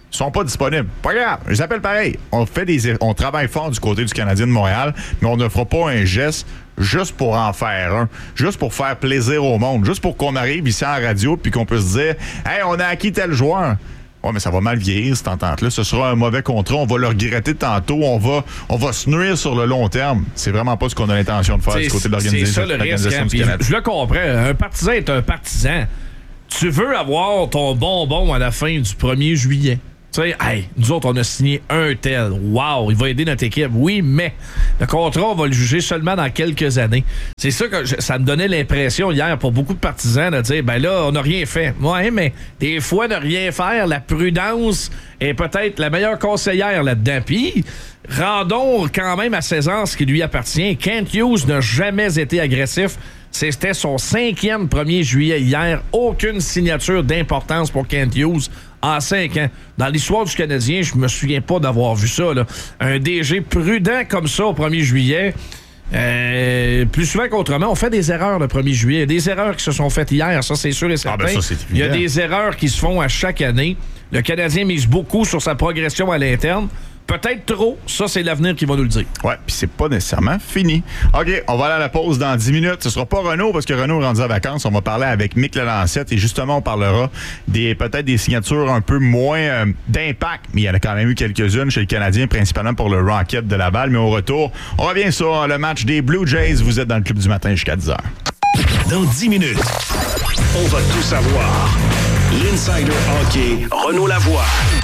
Ils sont pas disponibles. Pas grave, je les appelle pareil. On fait des, on travaille fort du côté du Canadien de Montréal, mais on ne fera pas un geste juste pour en faire un, juste pour faire plaisir au monde, juste pour qu'on arrive ici en radio puis qu'on puisse dire « Hey, on a acquis tel joueur ». Ouais, mais ça va mal vieillir, cette entente-là. Ce sera un mauvais contrat. On va le regretter tantôt. On va, on va se nuire sur le long terme. C'est vraiment pas ce qu'on a l'intention de faire c'est, du côté de l'organisation, c'est ça, le l'organisation risque, du hein, Canada. Je le comprends. Un partisan est un partisan. Tu veux avoir ton bonbon à la fin du premier juillet. Tu sais, hey, nous autres, on a signé un tel. Wow, il va aider notre équipe. Oui, mais le contrat, on va le juger seulement dans quelques années. C'est ça que je, ça me donnait l'impression hier pour beaucoup de partisans de dire, ben là, on n'a rien fait. Ouais, mais des fois, ne rien faire, la prudence est peut-être la meilleure conseillère là-dedans. Puis, rendons quand même à César ce qui lui appartient. Kent Hughes n'a jamais été agressif. C'était son cinquième premier juillet hier. Aucune signature d'importance pour Kent Hughes en cinq ans. Dans l'histoire du Canadien, je me souviens pas d'avoir vu ça, là. Un D G prudent comme ça au premier juillet. Euh, plus souvent qu'autrement, on fait des erreurs le premier juillet. Des erreurs qui se sont faites hier, ça c'est sûr et certain. Ah ben ça, c'est Il y a des erreurs qui se font à chaque année. Le Canadien mise beaucoup sur sa progression à l'interne. Peut-être trop. Ça, c'est l'avenir qui va nous le dire. Ouais, puis c'est pas nécessairement fini. OK, on va aller à la pause dans dix minutes. Ce sera pas Renaud, parce que Renaud est rendu en vacances. On va parler avec Mick Lalancette et justement, on parlera des peut-être des signatures un peu moins euh, d'impact, mais il y en a quand même eu quelques-unes chez le Canadien, principalement pour le Rocket de Laval. Mais au retour, on revient sur le match des Blue Jays. Vous êtes dans le Club du matin jusqu'à dix heures. Dans dix minutes, on va tout savoir. L'Insider Hockey, Renaud Lavoie.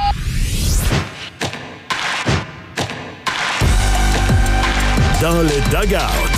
Dans le dugout.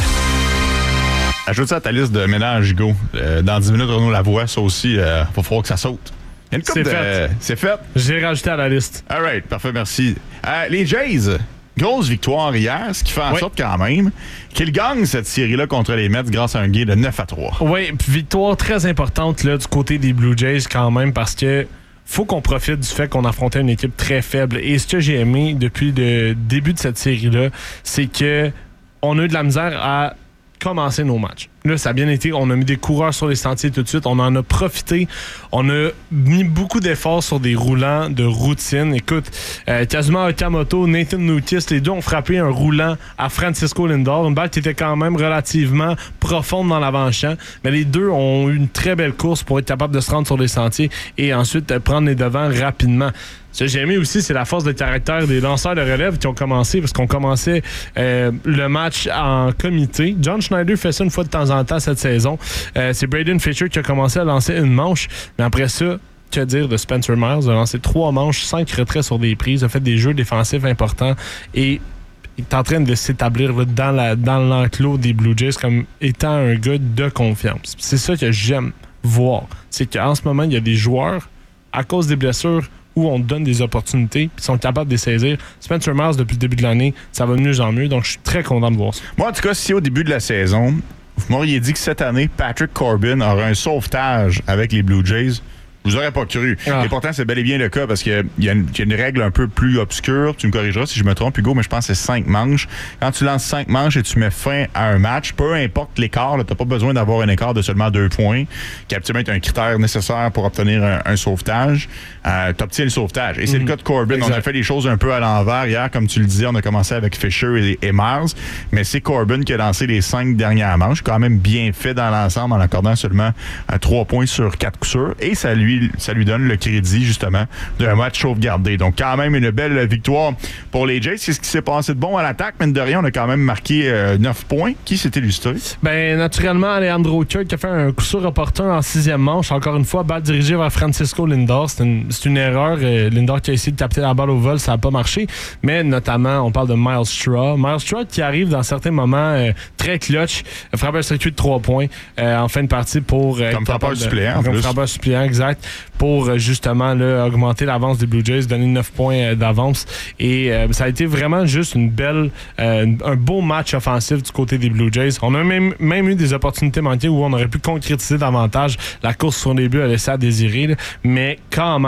Ajoute ça à ta liste de ménage, Go. Euh, dans dix minutes, Renaud Lavoie, ça aussi, il euh, va falloir que ça saute. Il y a une couple C'est de... fait. C'est fait. J'ai rajouté à la liste. All right, parfait, merci. Euh, les Jays, grosse victoire hier, ce qui fait en oui. sorte quand même qu'ils gagnent cette série-là contre les Mets grâce à un gain de neuf à trois. Oui, puis victoire très importante là, du côté des Blue Jays quand même, parce que faut qu'on profite du fait qu'on affrontait une équipe très faible. Et ce que j'ai aimé depuis le début de cette série-là, c'est que on a eu de la misère à commencer nos matchs. Là, ça a bien été. On a mis des coureurs sur les sentiers tout de suite. On en a profité. On a mis beaucoup d'efforts sur des roulants de routine. Écoute, euh, Kazuma Okamoto, Nathan Noukis, les deux ont frappé un roulant à Francisco Lindor. Une balle qui était quand même relativement profonde dans l'avant-champ. Mais les deux ont eu une très belle course pour être capables de se rendre sur les sentiers et ensuite euh, prendre les devants rapidement. Ce que j'ai aimé aussi, c'est la force de caractère des lanceurs de relève qui ont commencé, parce qu'on commençait euh, le match en comité. John Schneider fait ça une fois de temps en temps cette saison. Euh, c'est Braden Fischer qui a commencé à lancer une manche, mais après ça, que dire de Spencer Miles? Il a lancé trois manches, cinq retraits sur des prises, a fait des jeux défensifs importants et il est en train de s'établir là, dans, la, dans l'enclos des Blue Jays comme étant un gars de confiance. C'est ça que j'aime voir. C'est qu'en ce moment, il y a des joueurs, à cause des blessures, où on donne des opportunités puis sont capables de les saisir. Spencer Miles, depuis le début de l'année, ça va de mieux en mieux, donc je suis très content de voir ça. Moi, en tout cas, si au début de la saison, vous m'auriez dit que cette année, Patrick Corbin aurait un sauvetage avec les Blue Jays, je vous aurais pas cru. Ah. Et pourtant, c'est bel et bien le cas parce qu'il y, y a une règle un peu plus obscure. Tu me corrigeras si je me trompe, Hugo, mais je pense que c'est cinq manches. Quand tu lances cinq manches et tu mets fin à un match, peu importe l'écart, tu n'as pas besoin d'avoir un écart de seulement deux points, qui absolument est un critère nécessaire pour obtenir un, un sauvetage. Euh, tu obtiens le sauvetage. Et c'est mm-hmm. le cas de Corbin. Exact. On a fait les choses un peu à l'envers hier. Comme tu le disais, on a commencé avec Fischer et, et Miles, mais c'est Corbin qui a lancé les cinq dernières manches. Quand même bien fait dans l'ensemble en accordant seulement euh, trois points sur quatre coups sûrs. Et ça lui ça lui donne le crédit, justement, d'un match sauvegardé. Donc, quand même, une belle victoire pour les Jays. Qu'est-ce qui s'est passé de bon à l'attaque? Mine de rien, on a quand même marqué euh, neuf points. Qui s'est illustré? Bien, naturellement, Alejandro Kirk qui a fait un coup sûr opportun en sixième manche. Encore une fois, balle dirigée vers Francisco Lindor. C'est une, c'est une erreur. Euh, Lindor qui a essayé de capter la balle au vol, ça n'a pas marché. Mais notamment, on parle de Myles Straw. Myles Straw qui arrive dans certains moments euh, très clutch, frappe un circuit de trois points euh, en fin de partie pour... Euh, comme frappeur suppléant, en Comme plus. frappeur suppléant, exact. Pour justement là, augmenter l'avance des Blue Jays, donner neuf points d'avance. Et euh, ça a été vraiment juste une belle, euh, un beau match offensif du côté des Blue Jays. On a même, même eu des opportunités manquées où on aurait pu concrétiser davantage. La course sur les buts a laissé à désirer, là. Mais quand même,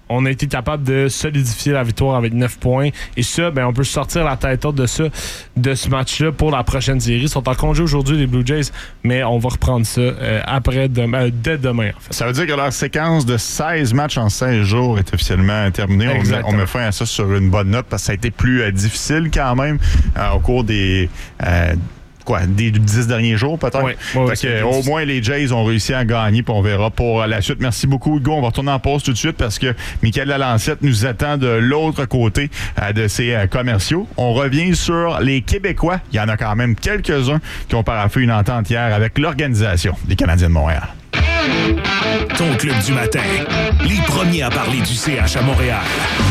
on a été capable de solidifier la victoire avec neuf points. Et ça, ben, on peut sortir la tête haute de ça, de ce match-là pour la prochaine série. Ils sont en congé aujourd'hui, les Blue Jays, mais on va reprendre ça euh, après demain, euh, dès demain, en fait. Ça veut dire que leur séquence de seize matchs en seize jours est officiellement terminée. On met, on met fin à ça sur une bonne note parce que ça a été plus euh, difficile quand même euh, au cours des... Euh, Quoi, des dix derniers jours, peut-être? Oui. Ouais, que, au moins, les Jays ont réussi à gagner, puis on verra pour la suite. Merci beaucoup, Hugo. On va retourner en pause tout de suite parce que Michael Lalancette nous attend de l'autre côté euh, de ses euh, commerciaux. On revient sur les Québécois. Il y en a quand même quelques-uns qui ont paraffé une entente hier avec l'organisation des Canadiens de Montréal. Ton club du matin. Les premiers à parler du C H à Montréal.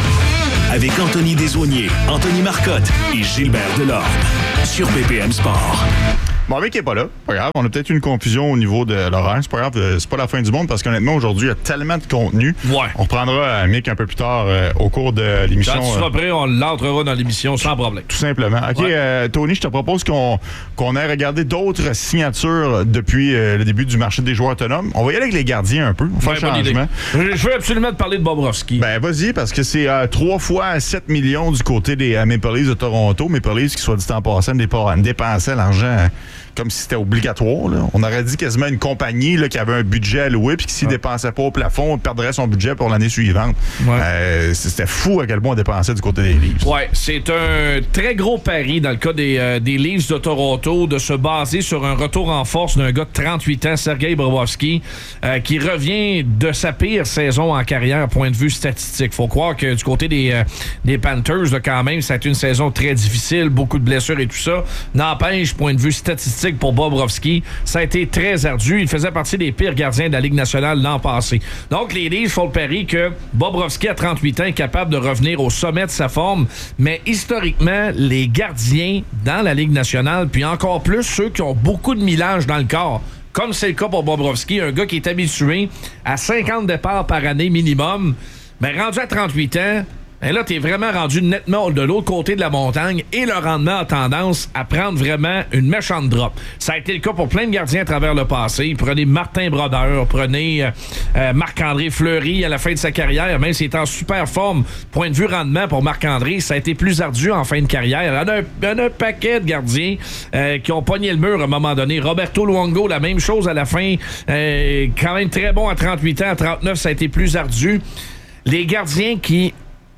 Avec Anthony Desaulniers, Anthony Marcotte et Gilbert Delorme. Sur B P M Sport. Bon, Mick n'est pas là. Pas grave. On a peut-être une confusion au niveau de l'horaire. C'est pas grave. C'est pas la fin du monde parce qu'honnêtement, aujourd'hui, il y a tellement de contenu. Ouais. On reprendra Mick un peu plus tard euh, au cours de l'émission. Quand tu seras prêt, on l'entrera dans l'émission sans problème. Tout simplement. OK, ouais. euh, Tony, je te propose qu'on qu'on ait regardé d'autres signatures depuis euh, le début du marché des joueurs autonomes. On va y aller avec les gardiens un peu. On va faire un changement. Je veux absolument te parler de Bobrovsky. Ben, vas-y, parce que c'est euh, trois fois sept millions du côté des euh, Maple Leafs de Toronto. Maple Leafs, qui soit dit en passant, dépensaient l'argent hein, comme si c'était obligatoire. Là. On aurait dit quasiment une compagnie là, qui avait un budget alloué puis qui s'il ne dépensait pas au plafond, on perdrait son budget pour l'année suivante. Ouais. Euh, c'était fou à quel point on dépensait du côté des Leafs. Oui, c'est un très gros pari dans le cas des, euh, des Leafs de Toronto de se baser sur un retour en force d'un gars de trente-huit ans, Sergei Bobrovsky, euh, qui revient de sa pire saison en carrière, point de vue statistique. Faut croire que du côté des, euh, des Panthers, là, quand même, ça a été une saison très difficile, beaucoup de blessures et tout ça. N'empêche, point de vue statistique, pour Bobrovsky, ça a été très ardu. Il faisait partie des pires gardiens de la Ligue nationale l'an passé. Donc, les Leafs font le pari que Bobrovsky, à trente-huit ans, est capable de revenir au sommet de sa forme. Mais historiquement, les gardiens dans la Ligue nationale, puis encore plus ceux qui ont beaucoup de millage dans le corps, comme c'est le cas pour Bobrovsky, un gars qui est habitué à cinquante départs par année minimum, mais rendu à trente-huit ans, et là, t'es vraiment rendu nettement de l'autre côté de la montagne et le rendement a tendance à prendre vraiment une méchante drop. Ça a été le cas pour plein de gardiens à travers le passé. Prenez Martin Brodeur, prenez euh, euh, Marc-André Fleury à la fin de sa carrière, même s'il est en super forme. Point de vue rendement pour Marc-André, ça a été plus ardu en fin de carrière. Il y en a un, il y en a un paquet de gardiens euh, qui ont pogné le mur à un moment donné. Roberto Luongo, la même chose à la fin. Euh, quand même très bon à trente-huit ans. À trente-neuf, ça a été plus ardu. Les gardiens qui...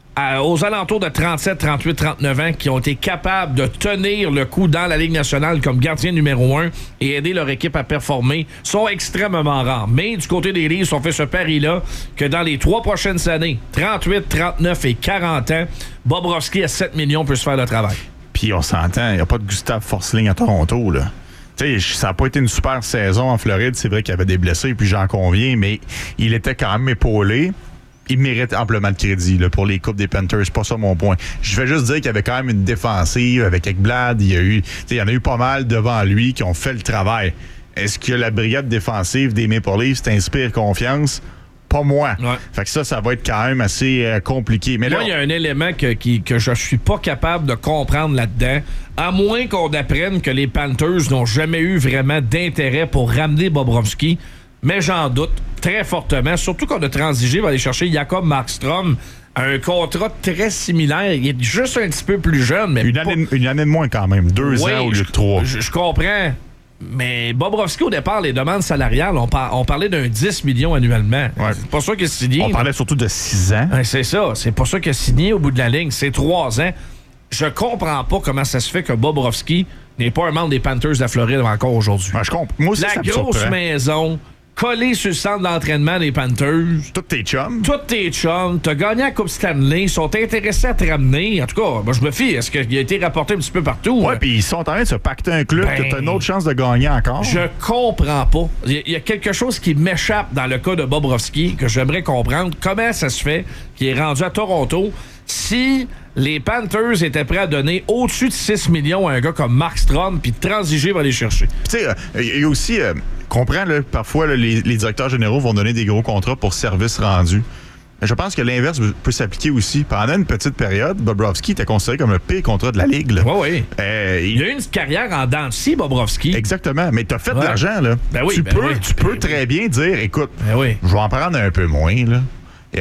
aux alentours de trente-sept, trente-huit, trente-neuf ans qui ont été capables de tenir le coup dans la Ligue nationale comme gardien numéro un et aider leur équipe à performer sont extrêmement rares. Mais du côté des Leafs, on fait ce pari-là que dans les trois prochaines années, trente-huit, trente-neuf et quarante ans, Bobrovsky à sept millions peut se faire le travail. Puis on s'entend, il n'y a pas de Gustav Forsling à Toronto, là. T'sais, ça n'a pas été une super saison en Floride. C'est vrai qu'il y avait des blessés, puis j'en conviens, mais il était quand même épaulé. Il mérite amplement de crédit là, pour les coupes des Panthers. C'est pas ça mon point. Je vais juste dire qu'il y avait quand même une défensive avec Ekblad. Il y a eu, il y en a eu pas mal devant lui qui ont fait le travail. Est-ce que la brigade défensive des Maple Leafs t'inspire confiance? Pas moi. Ouais. Fait que ça, ça va être quand même assez euh, compliqué. Mais moi, là, il y a un élément que, qui, que je suis pas capable de comprendre là-dedans, à moins qu'on apprenne que les Panthers n'ont jamais eu vraiment d'intérêt pour ramener Bobrovsky. Mais j'en doute très fortement, surtout qu'on a transigé, va aller chercher Jacob Markstrom, un contrat très similaire. Il est juste un petit peu plus jeune. Mais une, pas... année, une année de moins quand même, deux oui, ans au lieu je, de trois. Je, je comprends. Mais Bobrovsky, au départ, les demandes salariales, on, par, on parlait d'un dix millions annuellement. Ouais. C'est pas ça qu'il a signé. On parlait surtout de six ans. Ouais, c'est ça. C'est pas ça qu'il a signé au bout de la ligne. C'est trois ans. Je comprends pas comment ça se fait que Bobrovsky n'est pas un membre des Panthers de la Floride encore aujourd'hui. Ouais, je comprends. Moi aussi, la ça me grosse surprend. Maison... collé sur le centre d'entraînement des Panthers. Tous tes chums. Tous tes chums. T'as gagné la Coupe Stanley. Ils sont intéressés à te ramener. En tout cas, moi, je me fie. Est-ce qu'il a été rapporté un petit peu partout? Ouais, puis ils sont en train de se pacter un club. Ben, t'as une autre chance de gagner encore. Je comprends pas. Il y a quelque chose qui m'échappe dans le cas de Bobrovsky que j'aimerais comprendre. Comment ça se fait qu'il est rendu à Toronto si les Panthers étaient prêts à donner au-dessus de six millions à un gars comme Markstrom puis transiger va aller chercher? Tu sais, il euh, y a aussi... Euh, comprends, là, parfois, là, les, les directeurs généraux vont donner des gros contrats pour services rendus. Je pense que l'inverse peut s'appliquer aussi. Pendant une petite période, Bobrovsky était considéré comme le pire contrat de la Ligue. Oui, oui. Euh, il... il a eu une carrière en dents de scie, Bobrovsky. Exactement. Mais tu as fait ouais. de l'argent. Là. Ben oui, tu ben peux, oui. tu peux très bien dire, écoute, ben oui. je vais en prendre un peu moins. Là. Euh,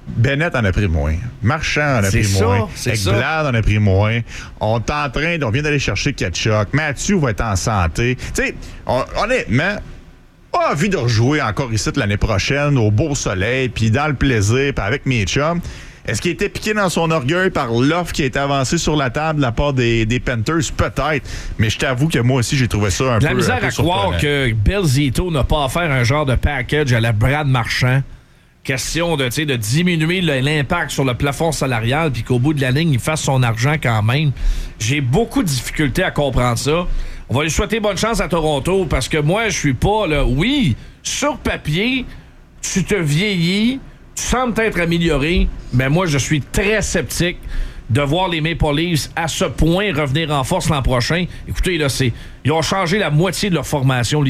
Bennett en a pris moins. Marchand en a C'est pris ça, moins. c'est Ekblad en a pris moins. On est en train, on vient d'aller chercher Ketchuk. Mathieu va être en santé. Tu sais, on- honnêtement, pas envie de rejouer encore ici l'année prochaine au beau soleil, puis dans le plaisir, puis avec mes chums. Est-ce qu'il était piqué dans son orgueil par l'offre qui a été avancée sur la table de la part des, des Panthers? Peut-être. Mais je t'avoue que moi aussi, j'ai trouvé ça un De peu la misère un peu à croire surprenant. que Bill Zito n'a pas offert un genre de package à la Brad Marchand. Question de, tu sais, de diminuer le- l'impact sur le plafond salarial puis qu'au bout de la ligne, il fasse son argent quand même. J'ai beaucoup de difficultés à comprendre ça. On va lui souhaiter bonne chance à Toronto parce que moi, je suis pas là. Oui, sur papier, tu te vieillis, tu sembles t'être amélioré, mais moi, je suis très sceptique de voir les Maple Leafs à ce point revenir en force l'an prochain. Écoutez, là, c'est, ils ont changé la moitié de leur formation.